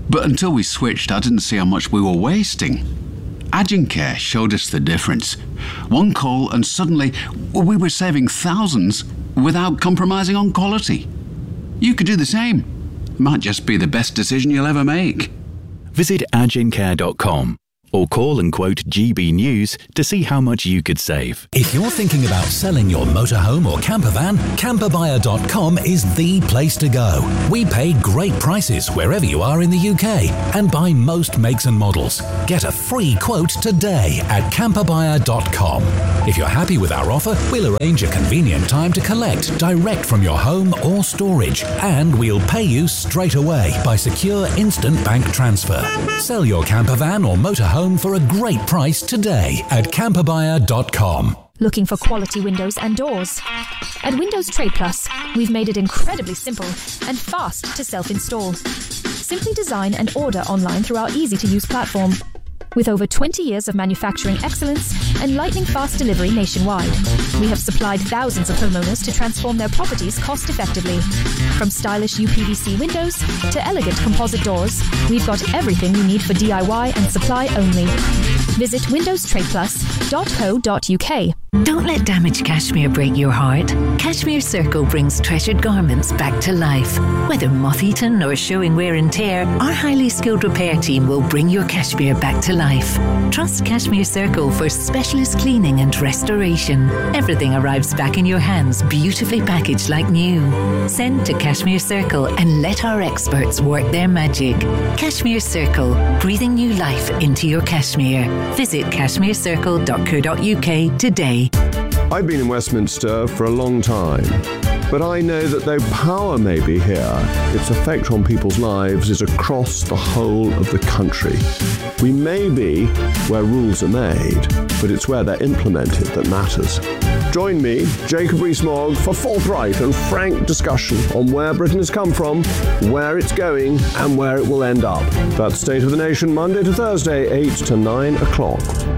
[SPEAKER 24] But until we switched, I didn't see how much we were wasting. Agincare showed us the difference. One call and suddenly we were saving thousands without compromising on quality. You could do the same. It might just be the best decision you'll ever make.
[SPEAKER 1] Visit agincare dot com or call and quote G B News to see how much you could save.
[SPEAKER 6] If you're thinking about selling your motorhome or camper van, camper buyer dot com is the place to go. We pay great prices wherever you are in the U K and buy most makes and models. Get a free quote today at camper buyer dot com. If you're happy with our offer, we'll arrange a convenient time to collect direct from your home or storage, and we'll pay you straight away by secure instant bank transfer. Sell your camper van or motorhome for a great price today at camper buyer dot com.
[SPEAKER 8] Looking for quality windows and doors? At Windows Trade Plus, we've made it incredibly simple and fast to self-install. Simply design and order online through our easy-to-use platform. With over twenty years of manufacturing excellence and lightning-fast delivery nationwide, we have supplied thousands of homeowners to transform their properties cost-effectively. From stylish U P V C windows to elegant composite doors, we've got everything you need for D I Y and supply only. Visit windows trade plus dot co dot U K.
[SPEAKER 10] Don't let damaged cashmere break your heart. Cashmere Circle brings treasured garments back to life. Whether moth-eaten or showing wear and tear, our highly skilled repair team will bring your cashmere back to life. Trust Cashmere Circle for specialist cleaning and restoration. Everything arrives back in your hands, beautifully packaged like new. Send to Cashmere Circle and let our experts work their magic. Cashmere Circle, breathing new life into your cashmere. Visit cashmere circle dot co dot U K today.
[SPEAKER 18] I've been in Westminster for a long time, but I know that though power may be here, its effect on people's lives is across the whole of the country. We may be where rules are made, but it's where they're implemented that matters. Join me, Jacob Rees-Mogg, for forthright and frank discussion on where Britain has come from, where it's going, and where it will end up. That's State of the Nation, Monday to Thursday, eight to nine o'clock.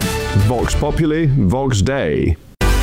[SPEAKER 18] Vox Populi, Vox Dei.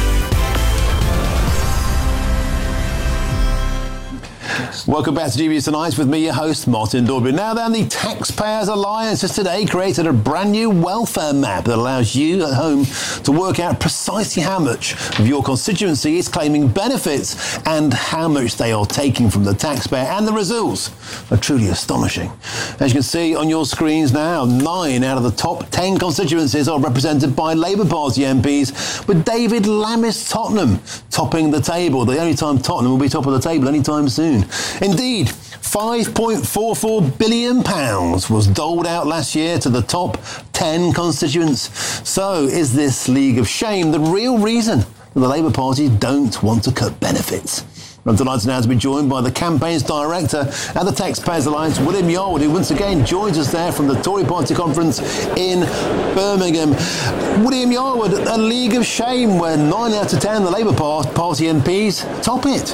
[SPEAKER 2] Welcome back to G B News Tonight with me, your host, Martin Dorby. Now then, the Taxpayers Alliance has today created a brand new welfare map that allows you at home to work out precisely how much of your constituency is claiming benefits and how much they are taking from the taxpayer, and the results are truly astonishing. As you can see on your screens now, nine out of the top ten constituencies are represented by Labour Party M Ps, with David Lammy's Tottenham topping the table. The only time Tottenham will be top of the table anytime soon. Indeed, five point four four billion pounds was doled out last year to the top ten constituents. So is this League of Shame the real reason that the Labour Party don't want to cut benefits? I'm delighted now to be joined by the campaign's director at the Taxpayers Alliance, William Yarwood, who once again joins us there from the Tory Party conference in Birmingham. William Yarwood, a League of Shame where nine out of ten of the Labour Party M Ps top it.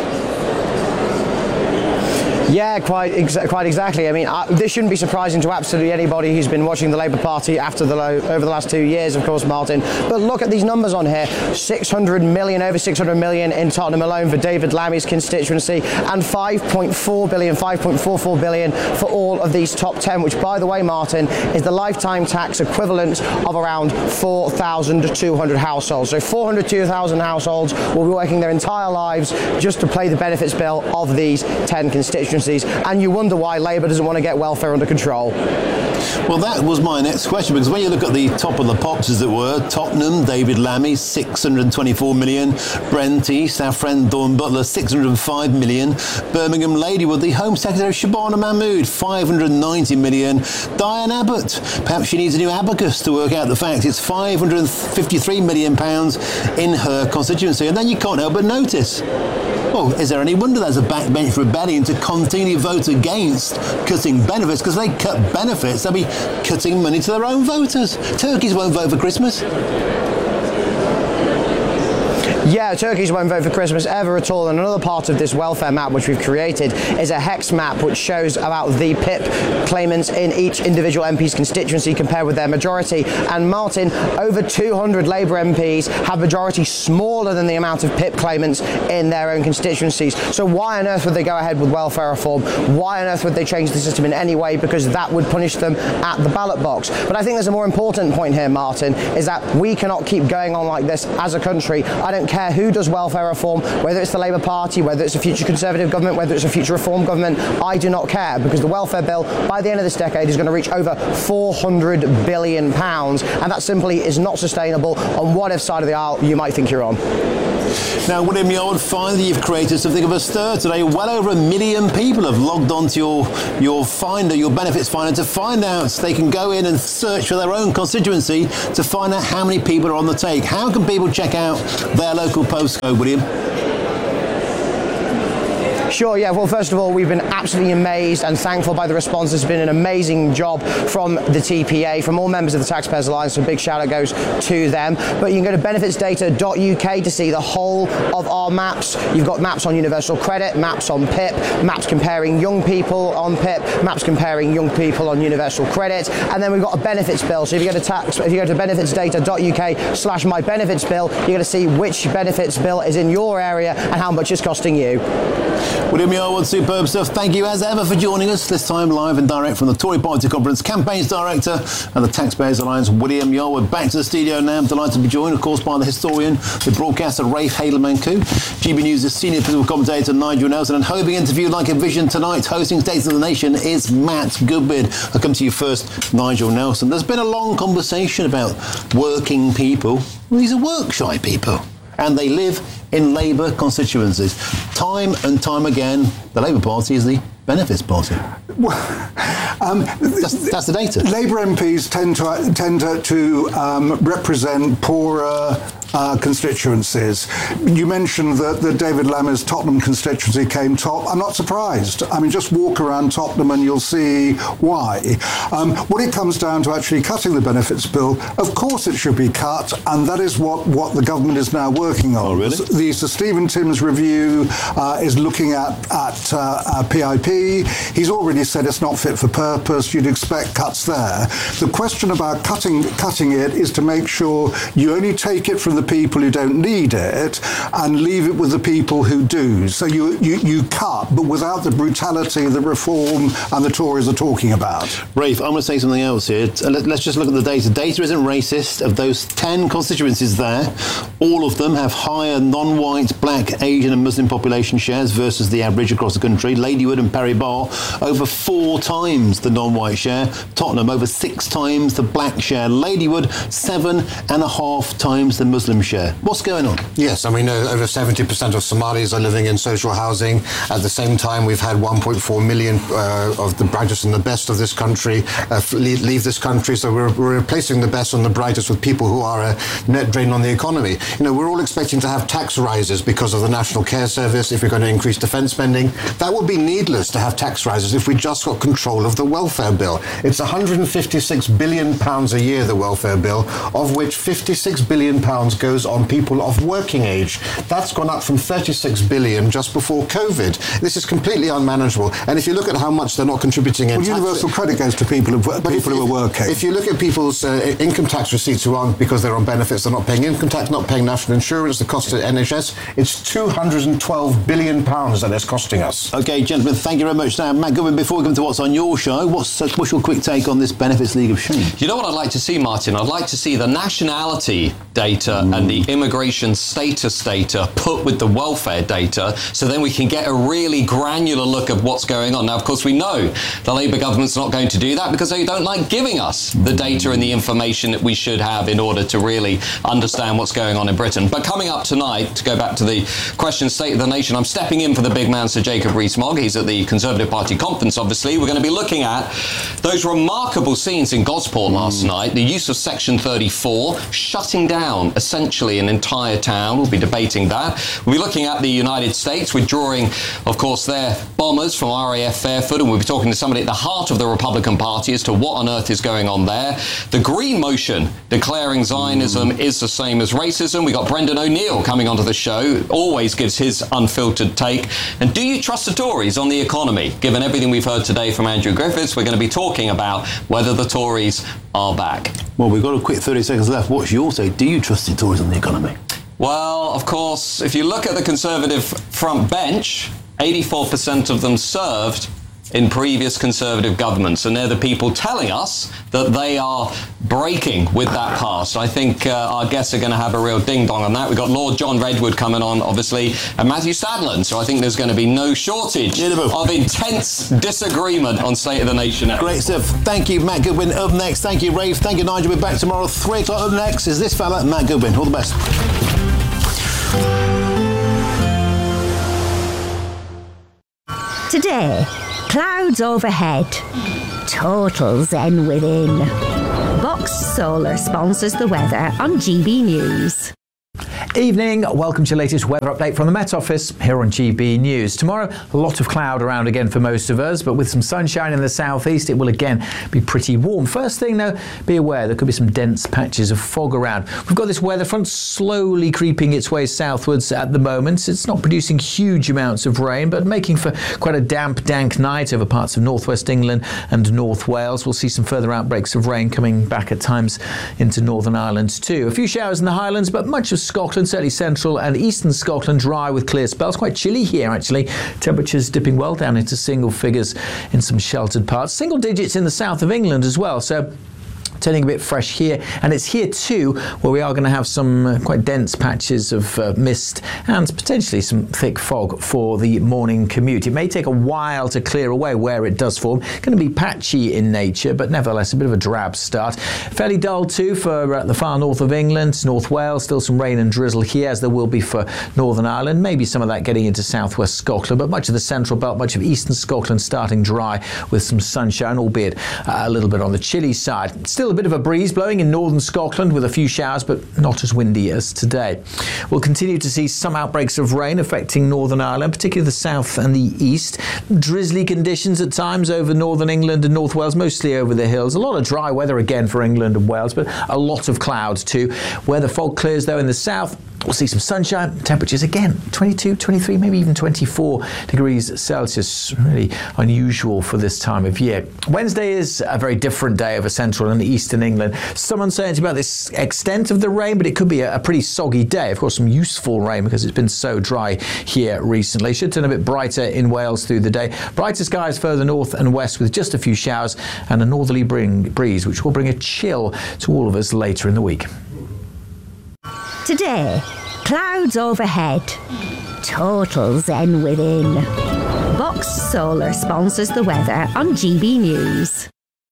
[SPEAKER 25] Yeah, quite exa- quite exactly. I mean, uh, this shouldn't be surprising to absolutely anybody who's been watching the Labour Party after the lo- over the last two years, of course, Martin. But look at these numbers on here: six hundred million, over six hundred million in Tottenham alone for David Lammy's constituency, and five point four billion, five point four four billion for all of these top ten, which, by the way, Martin, is the lifetime tax equivalent of around four thousand two hundred households. So four hundred two thousand households will be working their entire lives just to pay the benefits bill of these ten constituencies. And you wonder why Labour doesn't want to get welfare under control.
[SPEAKER 2] Well, that was my next question, because when you look at the top of the pops, as it were, Tottenham, David Lammy, six hundred twenty-four million, Brenty, our friend Dawn Butler, six hundred five million, Birmingham Ladywood, the Home Secretary Shabana Mahmood, five hundred ninety million, Diane Abbott, perhaps she needs a new abacus to work out the facts, it's five hundred fifty-three million pounds in her constituency. And then you can't help but notice, well, is there any wonder there's a backbench rebellion to continually vote against cutting benefits? Because they cut benefits, they'll be cutting money to their own voters. Turkeys won't vote for Christmas.
[SPEAKER 25] Yeah, Turkeys won't vote for Christmas ever at all. And another part of this welfare map which we've created is a hex map which shows about the P I P claimants in each individual M P's constituency compared with their majority. And Martin, over two hundred Labour M Ps have majority smaller than the amount of P I P claimants in their own constituencies. So why on earth would they go ahead with welfare reform? Why on earth would they change the system in any way? Because that would punish them at the ballot box. But I think there's a more important point here, Martin, is that we cannot keep going on like this as a country. I don't care who does welfare reform, whether it's the Labour Party, whether it's a future Conservative government, whether it's a future Reform government. I do not care, because the welfare bill by the end of this decade is going to reach over four hundred billion pounds, and that simply is not sustainable on whatever side of the aisle you might think you're on.
[SPEAKER 2] Now, William Yarwood, finally you've created something of a stir today. Well over a million people have logged onto your your Finder, your benefits Finder, to find out. They can go in and search for their own constituency to find out how many people are on the take. How can people check out their local postcode, William?
[SPEAKER 25] Sure, yeah. Well, first of all, we've been absolutely amazed and thankful by the response. It's been an amazing job from the T P A, from all members of the Taxpayers Alliance, so a big shout out goes to them. But you can go to benefits data dot U K to see the whole of our maps. You've got maps on universal credit, maps on P I P, maps comparing young people on P I P, maps comparing young people on universal credit, and then we've got a benefits bill. So if you go to tax, if you go to benefits data dot U K slash my benefits bill, you're going to see which benefits bill is in your area and how much it's costing you.
[SPEAKER 2] William Yarwood, superb stuff. Thank you as ever for joining us, this time live and direct from the Tory Party Conference, Campaigns Director and the Taxpayers Alliance, William Yarwood. Back to the studio now. I'm delighted to be joined, of course, by the historian, the broadcaster, Rafe Hayler-Mankoo, G B News' senior political commentator, Nigel Nelson, and hoping interview like a vision tonight, hosting State of the Nation, is Matt Goodbeard. I'll come to you first, Nigel Nelson. There's been a long conversation about working people. Well, these are work-shy people, and they live in Labour constituencies. Time and time again, the Labour Party is the benefits party.
[SPEAKER 3] Well, um,
[SPEAKER 2] that's, that's the data.
[SPEAKER 3] Labour M Ps tend to tend to, to um, represent poorer uh, constituencies. You mentioned that, that David Lammy's Tottenham constituency came top. I'm not surprised. I mean, just walk around Tottenham and you'll see why. Um, when it comes down to actually cutting the benefits bill, of course it should be cut, and that is what, what the government is now working on.
[SPEAKER 2] Oh, really?
[SPEAKER 3] The Sir Stephen Timms review uh, is looking at, at uh, uh, P I P. He's already said it's not fit for purpose. You'd expect cuts there. The question about cutting cutting it is to make sure you only take it from the people who don't need it and leave it with the people who do. So you, you, you cut, but without the brutality that Reform and the Tories are talking about.
[SPEAKER 2] Rafe, I'm going to say something else here. Let's just look at the data. Data isn't racist. Of those ten constituencies there, all of them have higher non-white, black, Asian and Muslim population shares versus the average across the country. Ladywood and Perry Barr over four times the non-white share. Tottenham over six times the black share. Ladywood seven and a half times the Muslim share. What's going on?
[SPEAKER 4] Yes, I mean, uh, over seventy percent of Somalis are living in social housing. At the same time, we've had one point four million uh, of the brightest and the best of this country uh, leave, leave this country. So we're, we're replacing the best and the brightest with people who are a net drain on the economy. You know, we're all expecting to have tax rises because of the National Care Service, if we're going to increase defence spending. That would be needless to have tax rises if we just got control of the welfare bill. It's one hundred fifty-six billion pounds a year, the welfare bill, of which fifty-six billion pounds goes on people of working age. That's gone up from thirty-six billion just before COVID. This is completely unmanageable. And if you look at how much they're not contributing in
[SPEAKER 3] well,
[SPEAKER 4] tax...
[SPEAKER 3] universal credit goes to people, who, people
[SPEAKER 4] if,
[SPEAKER 3] who are working.
[SPEAKER 4] If you look at people's uh, income tax receipts who aren't, because they're on benefits, they're not paying income tax, not paying national insurance, the cost of the N H S, it's two hundred twelve billion pounds that it's costing us.
[SPEAKER 2] OK, gentlemen, thank you very much. Now, Matt Goodwin, before we come to what's on your show, what's, uh, what's your quick take on this Benefits League of Shame?
[SPEAKER 9] You know what I'd like to see, Martin? I'd like to see the nationality data mm. and the immigration status data put with the welfare data, so then we can get a really granular look at what's going on. Now, of course, we know the Labour government's not going to do that because they don't like giving us the data and the information that we should have in order to really understand what's going on in Britain. But coming up tonight, to go back to the question, State of the Nation, I'm stepping in for the big man, Sir Jacob Rees-Mogg. He's at the Conservative Party conference, obviously. We're going to be looking looking at those remarkable scenes in Gosport last night, the use of Section thirty-four, shutting down essentially an entire town. We'll be debating that. We'll be looking at the United States, withdrawing, of course, their bombers from R A F Fairford, and we'll be talking to somebody at the heart of the Republican Party as to what on earth is going on there. The Green motion declaring Zionism mm. is the same as racism. We got Brendan O'Neill coming onto the show, always gives his unfiltered take. And do you trust the Tories on the economy? Given everything we've heard today from Andrew Griffiths, we're going to be talking about whether the Tories are back.
[SPEAKER 2] Well, we've got a quick thirty seconds left. What's your take? Do you trust the Tories on the economy?
[SPEAKER 9] Well, of course, if you look at the Conservative front bench, eighty-four percent of them served in previous Conservative governments, and they're the people telling us that they are breaking with that past. I think uh, our guests are going to have a real ding-dong on that. We've got Lord John Redwood coming on, obviously, and Matthew Sadlerton, so I think there's going to be no shortage of intense disagreement on State of the Nation.
[SPEAKER 2] Great stuff. Thank you, Matt Goodwin. Up next, thank you, Rafe. Thank you, Nigel. We're back tomorrow, three o'clock. Up next is this fella, Matt Goodwin. All the best.
[SPEAKER 5] Today, clouds overhead, total zen within. Box Solar sponsors the weather on G B News.
[SPEAKER 15] Evening, welcome to your latest weather update from the Met Office here on G B News. Tomorrow, a lot of cloud around again for most of us, but with some sunshine in the southeast, it will again be pretty warm. First thing though, be aware there could be some dense patches of fog around. We've got this weather front slowly creeping its way southwards at the moment. It's not producing huge amounts of rain, but making for quite a damp, dank night over parts of northwest England and North Wales. We'll see some further outbreaks of rain coming back at times into Northern Ireland too. A few showers in the Highlands, but much of Scotland, certainly central and eastern Scotland, dry with clear spells. Quite chilly here, actually. Temperatures dipping well down into single figures in some sheltered parts. Single digits in the south of England as well. So turning a bit fresh here, and it's here too where we are going to have some uh, quite dense patches of uh, mist and potentially some thick fog for the morning commute. It may take a while to clear away where it does form. It's going to be patchy in nature, but nevertheless a bit of a drab start. Fairly dull too for uh, the far north of England, North Wales. Still some rain and drizzle here, as there will be for Northern Ireland. Maybe some of that getting into southwest Scotland, but much of the central belt, much of eastern Scotland starting dry with some sunshine, albeit uh, a little bit on the chilly side. Still a bit of a breeze blowing in northern Scotland with a few showers, but not as windy as today. We'll continue to see some outbreaks of rain affecting Northern Ireland, particularly the south and the east. Drizzly conditions at times over northern England and North Wales, mostly over the hills. A lot of dry weather again for England and Wales, but a lot of clouds too. Where the fog clears though in the south, we'll see some sunshine. Temperatures again, twenty-two, twenty-three, maybe even twenty-four degrees Celsius. Really unusual for this time of year. Wednesday is a very different day over central and eastern England. Some uncertainty about this extent of the rain, but it could be a, a pretty soggy day. Of course, some useful rain because it's been so dry here recently. Should turn a bit brighter in Wales through the day. Brighter skies further north and west with just a few showers and a northerly bring, breeze, which will bring a chill to all of us later in the week.
[SPEAKER 5] Today, clouds overhead, total zen within. Box Solar sponsors the weather on G B News.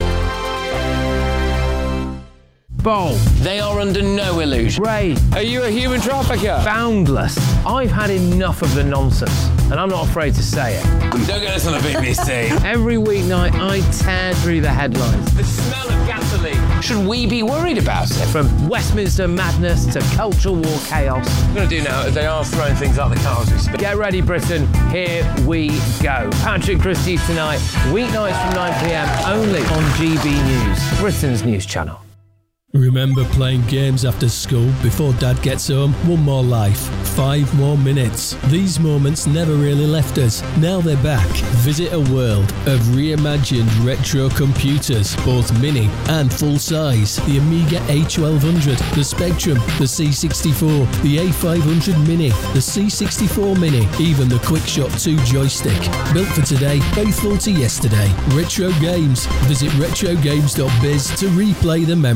[SPEAKER 11] Bold. They are under no illusion. Ray, are you a human trafficker? Boundless. I've had enough of the nonsense, and I'm not afraid to say it.
[SPEAKER 12] Don't get us on the B B C.
[SPEAKER 11] Every weeknight, I tear through the headlines.
[SPEAKER 12] The smell of gasoline.
[SPEAKER 11] Should we be worried about it? From Westminster madness to cultural war chaos.
[SPEAKER 12] What I'm going to do now is they are throwing things out the car as we speak.
[SPEAKER 11] Get ready, Britain. Here we go. Patrick Christie's tonight, weeknights from nine p m only on G B News, Britain's news channel.
[SPEAKER 13] Remember playing games after school before Dad gets home? One more life, five more minutes. These moments never really left us. Now they're back. Visit a world of reimagined retro computers, both mini and full size. The Amiga A twelve hundred, the Spectrum, the C sixty-four, the A five hundred Mini, the C sixty-four Mini, even the QuickShot two joystick. Built for today, faithful to yesterday. Retro games. Visit retro games dot biz to replay the memories.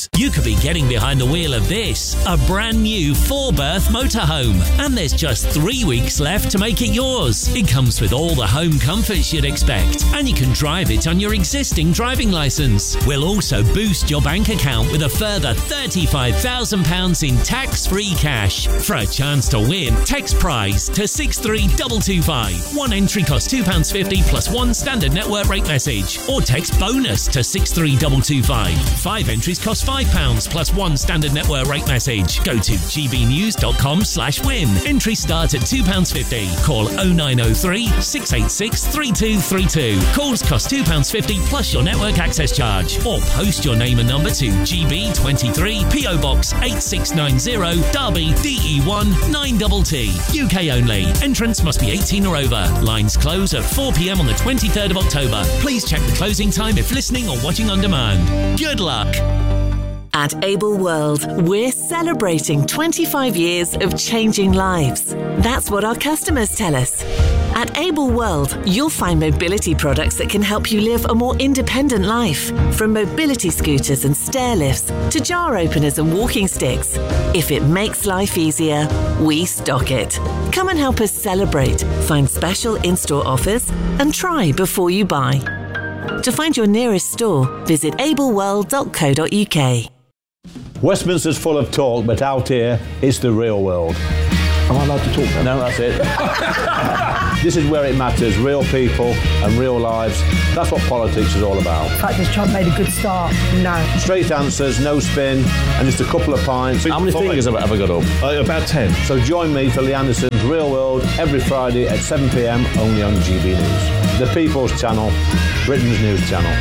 [SPEAKER 14] yours. You could be getting behind the wheel of this, a brand new four-berth motorhome, and there's just three weeks left to make it yours. It comes with all the home comforts you'd expect, and you can drive it on your existing driving licence. We'll also boost your bank account with a further thirty-five thousand pounds in tax-free cash. For a chance to win, text prize to six three two two five. One entry costs two pounds fifty plus one standard network rate message, or text bonus to six three two two five. Five entries cost five pounds plus one standard network rate message. Go to gbnews.com slash win. Entries start at two pounds fifty. Call oh nine oh three, six eight six, three two three two. Calls cost two pounds fifty plus your network access charge. Or post your name and number to G B twenty-three, P O Box eight six nine zero, Derby, D E one nine T T. U K only. Entrance must be eighteen or over. Lines close at four p m on the twenty-third of October. Please check the closing time if listening or watching on demand. Good luck.
[SPEAKER 16] At Able World, we're celebrating twenty-five years of changing lives. That's what our customers tell us. At Able World, you'll find mobility products that can help you live a more independent life. From mobility scooters and stair lifts to jar openers and walking sticks. If it makes life easier, we stock it. Come and help us celebrate, find special in-store offers, and try before you buy. To find your nearest store, visit able world dot co dot u k.
[SPEAKER 17] Westminster's full of talk, but out here, it's the real world. Am I allowed to talk now? No, that's it. This is where it matters, real people and real lives. That's what politics is all about.
[SPEAKER 19] The fact has Trump made a good start? No.
[SPEAKER 17] Straight answers, no spin, and just a couple of pints. How many fingers have I ever got up? Uh, about ten. So join me for Lee Anderson's Real World every Friday at seven p m only on G B News. The People's Channel, Britain's news channel.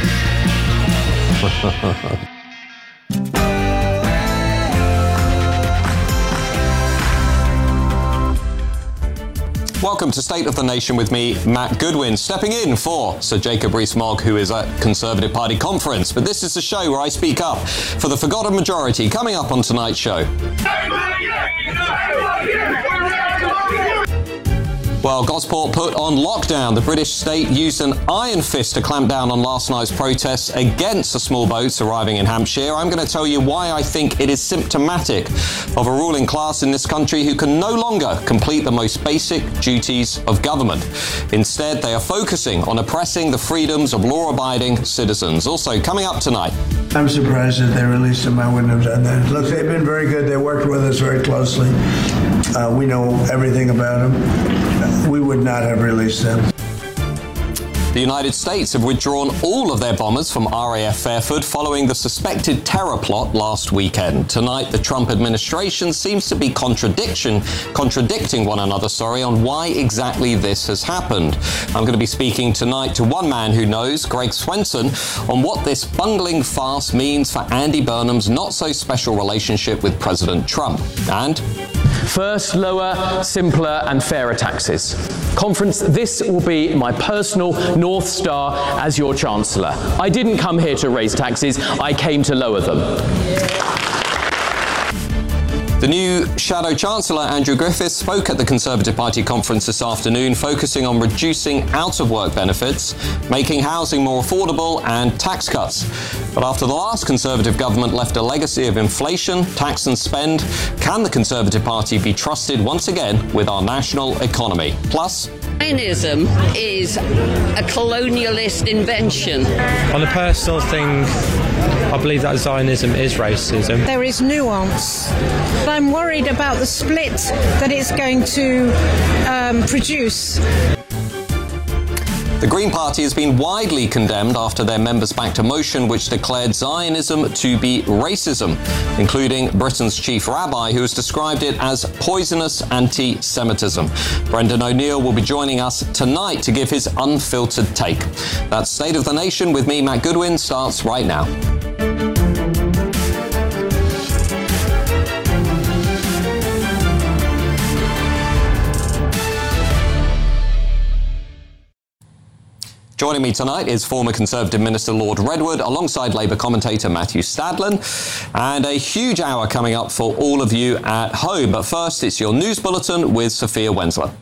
[SPEAKER 9] Welcome to State of the Nation with me, Matt Goodwin, stepping in for Sir Jacob Rees-Mogg, who is at Conservative Party conference. But this is the show where I speak up for the forgotten majority. Coming up on tonight's show. Well, Gosport put on lockdown. The British state used an iron fist to clamp down on last night's protests against the small boats arriving in Hampshire. I'm going to tell you why I think it is symptomatic of a ruling class in this country who can no longer complete the most basic duties of government. Instead, they are focusing on oppressing the freedoms of law-abiding citizens. Also, coming up tonight.
[SPEAKER 20] I'm surprised that they released them. I wouldn't have done that. Look, they've been very good. They worked with us very closely. Uh, we know everything about them. We would not have released them.
[SPEAKER 9] The United States have withdrawn all of their bombers from R A F Fairford following the suspected terror plot last weekend. Tonight, the Trump administration seems to be contradiction, contradicting one another, sorry, on why exactly this has happened. I'm going to be speaking tonight to one man who knows, Greg Swenson, on what this bungling farce means for Andy Burnham's not-so-special relationship with President Trump. And
[SPEAKER 11] first, lower, simpler and fairer taxes. Conference, this will be my personal North Star as your Chancellor. I didn't come here to raise taxes, I came to lower them.
[SPEAKER 9] The new Shadow Chancellor, Andrew Griffiths, spoke at the Conservative Party conference this afternoon, focusing on reducing out-of-work benefits, making housing more affordable and tax cuts. But after the last Conservative government left a legacy of inflation, tax and spend, can the Conservative Party be trusted once again with our national economy? Plus,
[SPEAKER 26] Zionism is a colonialist invention.
[SPEAKER 27] On a personal thing, I believe that Zionism is racism.
[SPEAKER 28] There is nuance, but I'm worried about the split that it's going to um, produce.
[SPEAKER 9] The Green Party has been widely condemned after their members backed a motion which declared Zionism to be racism, including Britain's chief rabbi, who has described it as poisonous anti-Semitism. Brendan O'Neill will be joining us tonight to give his unfiltered take. That State of the Nation with me, Matt Goodwin, starts right now. Joining me tonight is former Conservative Minister Lord Redwood, alongside Labour commentator Matthew Stadlen, and a huge hour coming up for all of you at home. But first, it's your news bulletin with Sophia Wensler.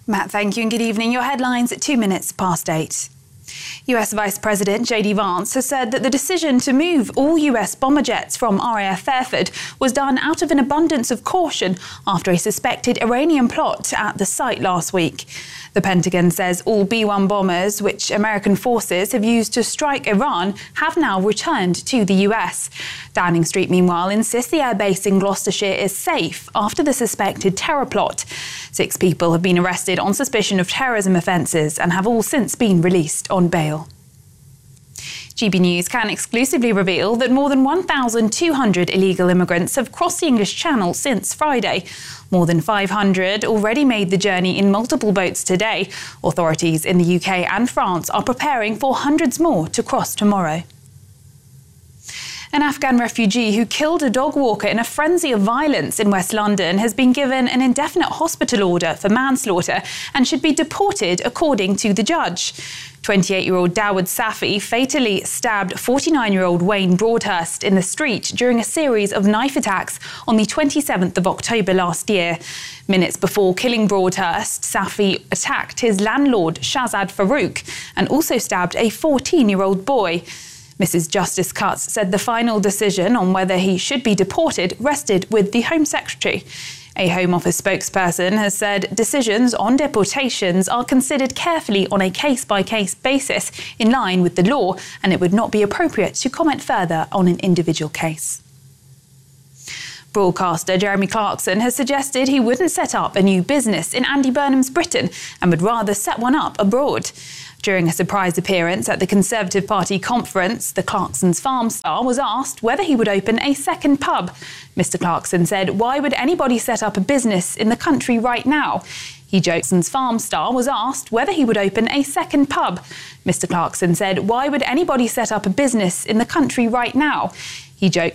[SPEAKER 1] Matt, thank you and good evening. Your headlines at two minutes past eight. U S Vice President J D Vance has said that the decision to move all U S bomber jets from R A F Fairford was done out of an abundance of caution after a suspected Iranian plot at the site last week. The Pentagon says all B one bombers, which American forces have used to strike Iran, have now returned to the U S. Downing Street, meanwhile, insists the airbase in Gloucestershire is safe after the suspected terror plot. Six people have been arrested on suspicion of terrorism offences and have all since been released on bail. G B News can exclusively reveal that more than one thousand two hundred illegal immigrants have crossed the English Channel since Friday. More than five hundred already made the journey in multiple boats today. Authorities in the U K and France are preparing for hundreds more to cross tomorrow. An Afghan refugee who killed a dog walker in a frenzy of violence in West London has been given an indefinite hospital order for manslaughter and should be deported according to the judge. twenty-eight-year-old Dawood Safi fatally stabbed forty-nine-year-old Wayne Broadhurst in the street during a series of knife attacks on the twenty-seventh of October last year. Minutes before killing Broadhurst, Safi attacked his landlord Shazad Farouk and also stabbed a fourteen-year-old boy. Missus Justice Cutts said the final decision on whether he should be deported rested with the Home Secretary. A Home Office spokesperson has said decisions on deportations are considered carefully on a case-by-case basis in line with the law, and it would not be appropriate to comment further on an individual case. Broadcaster Jeremy Clarkson has suggested he wouldn't set up a new business in Andy Burnham's Britain and would rather set one up abroad. During a surprise appearance at the Conservative Party conference, the Clarkson's Farm star was asked whether he would open a second pub. Mister Clarkson said, "Why would anybody set up a business in the country right now?" He joked. Farm star was asked whether he would open a second pub. Mister Clarkson said, "Why would anybody set up a business in the country right now?" He joked.